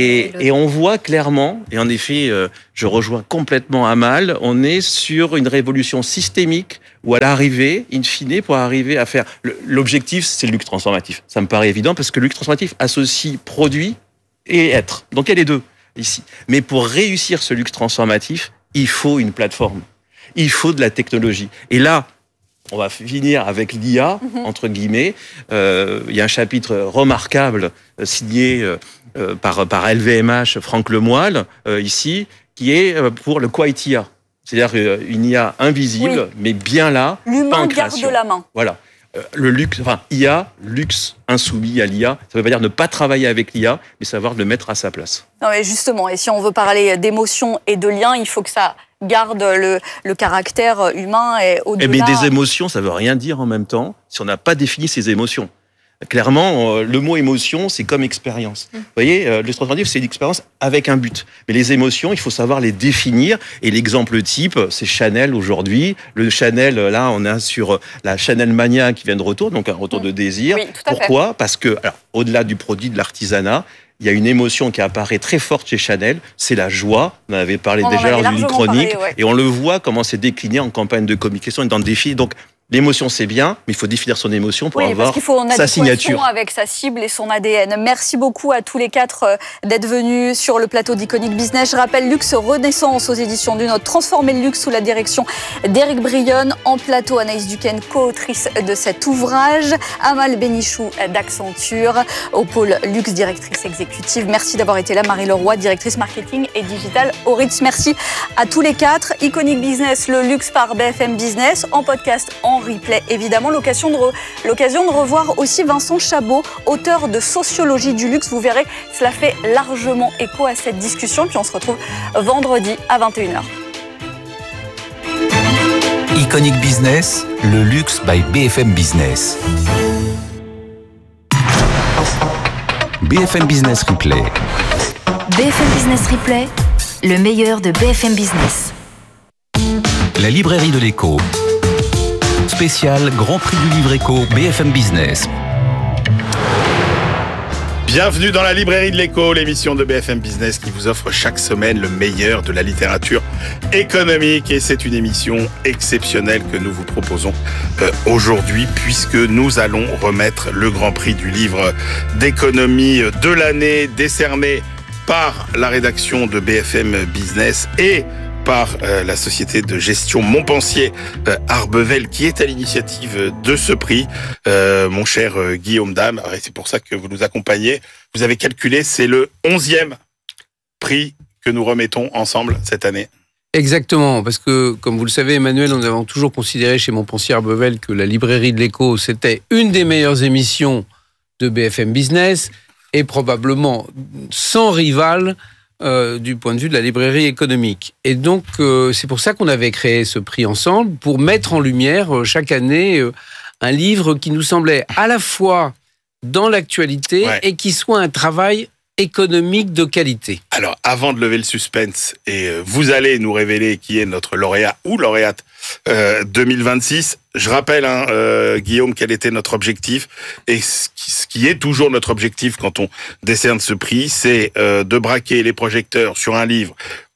Et on voit clairement, et en effet, je rejoins complètement Amal, on est sur une révolution systémique où à l'arrivée, in fine, pour arriver à faire... L'objectif, c'est le luxe transformatif. Ça me paraît évident parce que le luxe transformatif associe produit et être. Donc il y a les deux ici. Mais pour réussir ce luxe transformatif, il faut une plateforme. Il faut de la technologie. Et là, on va finir avec l'IA, entre guillemets. Il y a un chapitre remarquable signé par LVMH, Franck Lemoyle, ici, qui est pour le Quiet IA. C'est-à-dire une IA invisible, mais bien là, l'humain garde la main. Voilà. Le luxe, IA, luxe insoumis à l'IA, ça ne veut pas dire ne pas travailler avec l'IA, mais savoir le mettre à sa place. Non, mais justement, et si on veut parler d'émotions et de liens, il faut que ça garde le caractère humain et au-delà. Mais des émotions, ça ne veut rien dire en même temps si on n'a pas défini ces émotions. Clairement, le mot émotion, c'est comme expérience. Vous voyez, le transformatif, c'est une expérience avec un but. Mais les émotions, il faut savoir les définir. Et l'exemple type, c'est Chanel aujourd'hui. Le Chanel, là, on a sur la Chanel Mania qui vient de retour, donc un retour de désir. Oui, tout à Pourquoi fait. Parce que, alors, au-delà du produit, de l'artisanat, il y a une émotion qui apparaît très forte chez Chanel, c'est la joie. On en avait parlé déjà lors d'une chronique. Et on le voit comment c'est décliné en campagne de communication et dans le défi. Donc, l'émotion, c'est bien, mais il faut définir son émotion pour avoir sa signature. Avec sa cible et son ADN. Merci beaucoup à tous les 4 d'être venus sur le plateau d'Iconic Business. Je rappelle Luxe Renaissance aux éditions du Nôtre. Transformer le luxe sous la direction d'Éric Brionne. En plateau, Anaïs Duquesne, co-autrice de cet ouvrage. Amal Bénichou d'Accenture, au pôle luxe, directrice exécutive. Merci d'avoir été là. Marie Leroy, directrice marketing et digital au Ritz. Merci à tous les 4. Iconic Business, le luxe par BFM Business, en podcast, en replay, évidemment. L'occasion de revoir aussi Vincent Chabot, auteur de Sociologie du luxe. Vous verrez, cela fait largement écho à cette discussion. Puis on se retrouve vendredi à 21h. Iconic Business, le luxe by BFM Business. BFM Business Replay. BFM Business Replay, le meilleur de BFM Business. La librairie de l'écho. Spécial Grand Prix du Livre Éco BFM Business. Bienvenue dans la librairie de l'écho, l'émission de BFM Business qui vous offre chaque semaine le meilleur de la littérature économique. Et c'est une émission exceptionnelle que nous vous proposons aujourd'hui, puisque nous allons remettre le Grand Prix du livre d'économie de l'année, décerné par la rédaction de BFM Business et par la société de gestion Montpensier Arbevel, qui est à l'initiative de ce prix. Mon cher Guillaume Dame, et c'est pour ça que vous nous accompagnez. Vous avez calculé, c'est le 11e prix que nous remettons ensemble cette année. Exactement, parce que, comme vous le savez, Emmanuel, nous avons toujours considéré chez Montpensier Arbevel que la librairie de l'écho, c'était une des meilleures émissions de BFM Business et probablement sans rival du point de vue de la librairie économique. Et donc, c'est pour ça qu'on avait créé ce prix ensemble, pour mettre en lumière chaque année un livre qui nous semblait à la fois dans l'actualité et qui soit un travail économique de qualité. Alors, avant de lever le suspense, et vous allez nous révéler qui est notre lauréat ou lauréate 2026, je rappelle, Guillaume, quel était notre objectif, et ce qui est toujours notre objectif quand on décerne ce prix, c'est de braquer les projecteurs sur un livre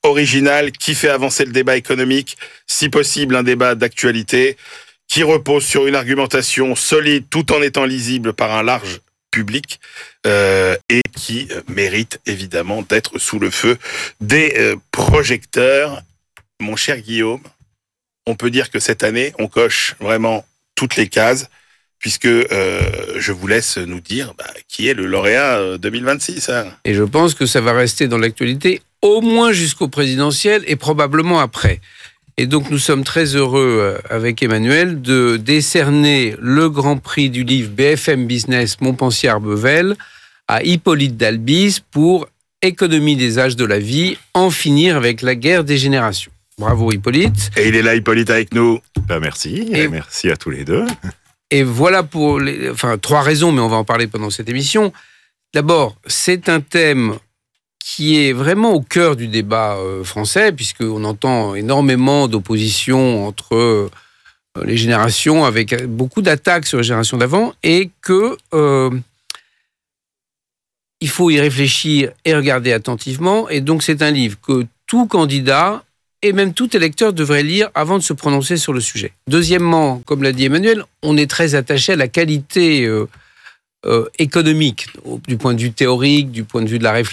original, qui fait avancer le débat économique, si possible un débat d'actualité, qui repose sur une argumentation solide tout en étant lisible par un large public et qui mérite évidemment d'être sous le feu des projecteurs. Mon cher Guillaume, on peut dire que cette année, on coche vraiment toutes les cases, puisque je vous laisse nous dire qui est le lauréat 2026. Hein. Et je pense que ça va rester dans l'actualité au moins jusqu'au présidentiel et probablement après. Et donc nous sommes très heureux avec Emmanuel de décerner le Grand Prix du livre BFM Business Montpensier-Arbevel à Hippolyte Dalbis pour Économie des âges de la vie, en finir avec la guerre des générations. Bravo Hippolyte. Et il est là Hippolyte avec nous. Merci, et merci à tous les deux. Et voilà pour trois raisons, mais on va en parler pendant cette émission. D'abord, c'est un thème qui est vraiment au cœur du débat français, puisqu'on entend énormément d'opposition entre les générations, avec beaucoup d'attaques sur les générations d'avant, et que il faut y réfléchir et regarder attentivement. Et donc, c'est un livre que tout candidat et même tout électeur devrait lire avant de se prononcer sur le sujet. Deuxièmement, comme l'a dit Emmanuel, on est très attaché à la qualité économique, du point de vue théorique, du point de vue de la réflexion.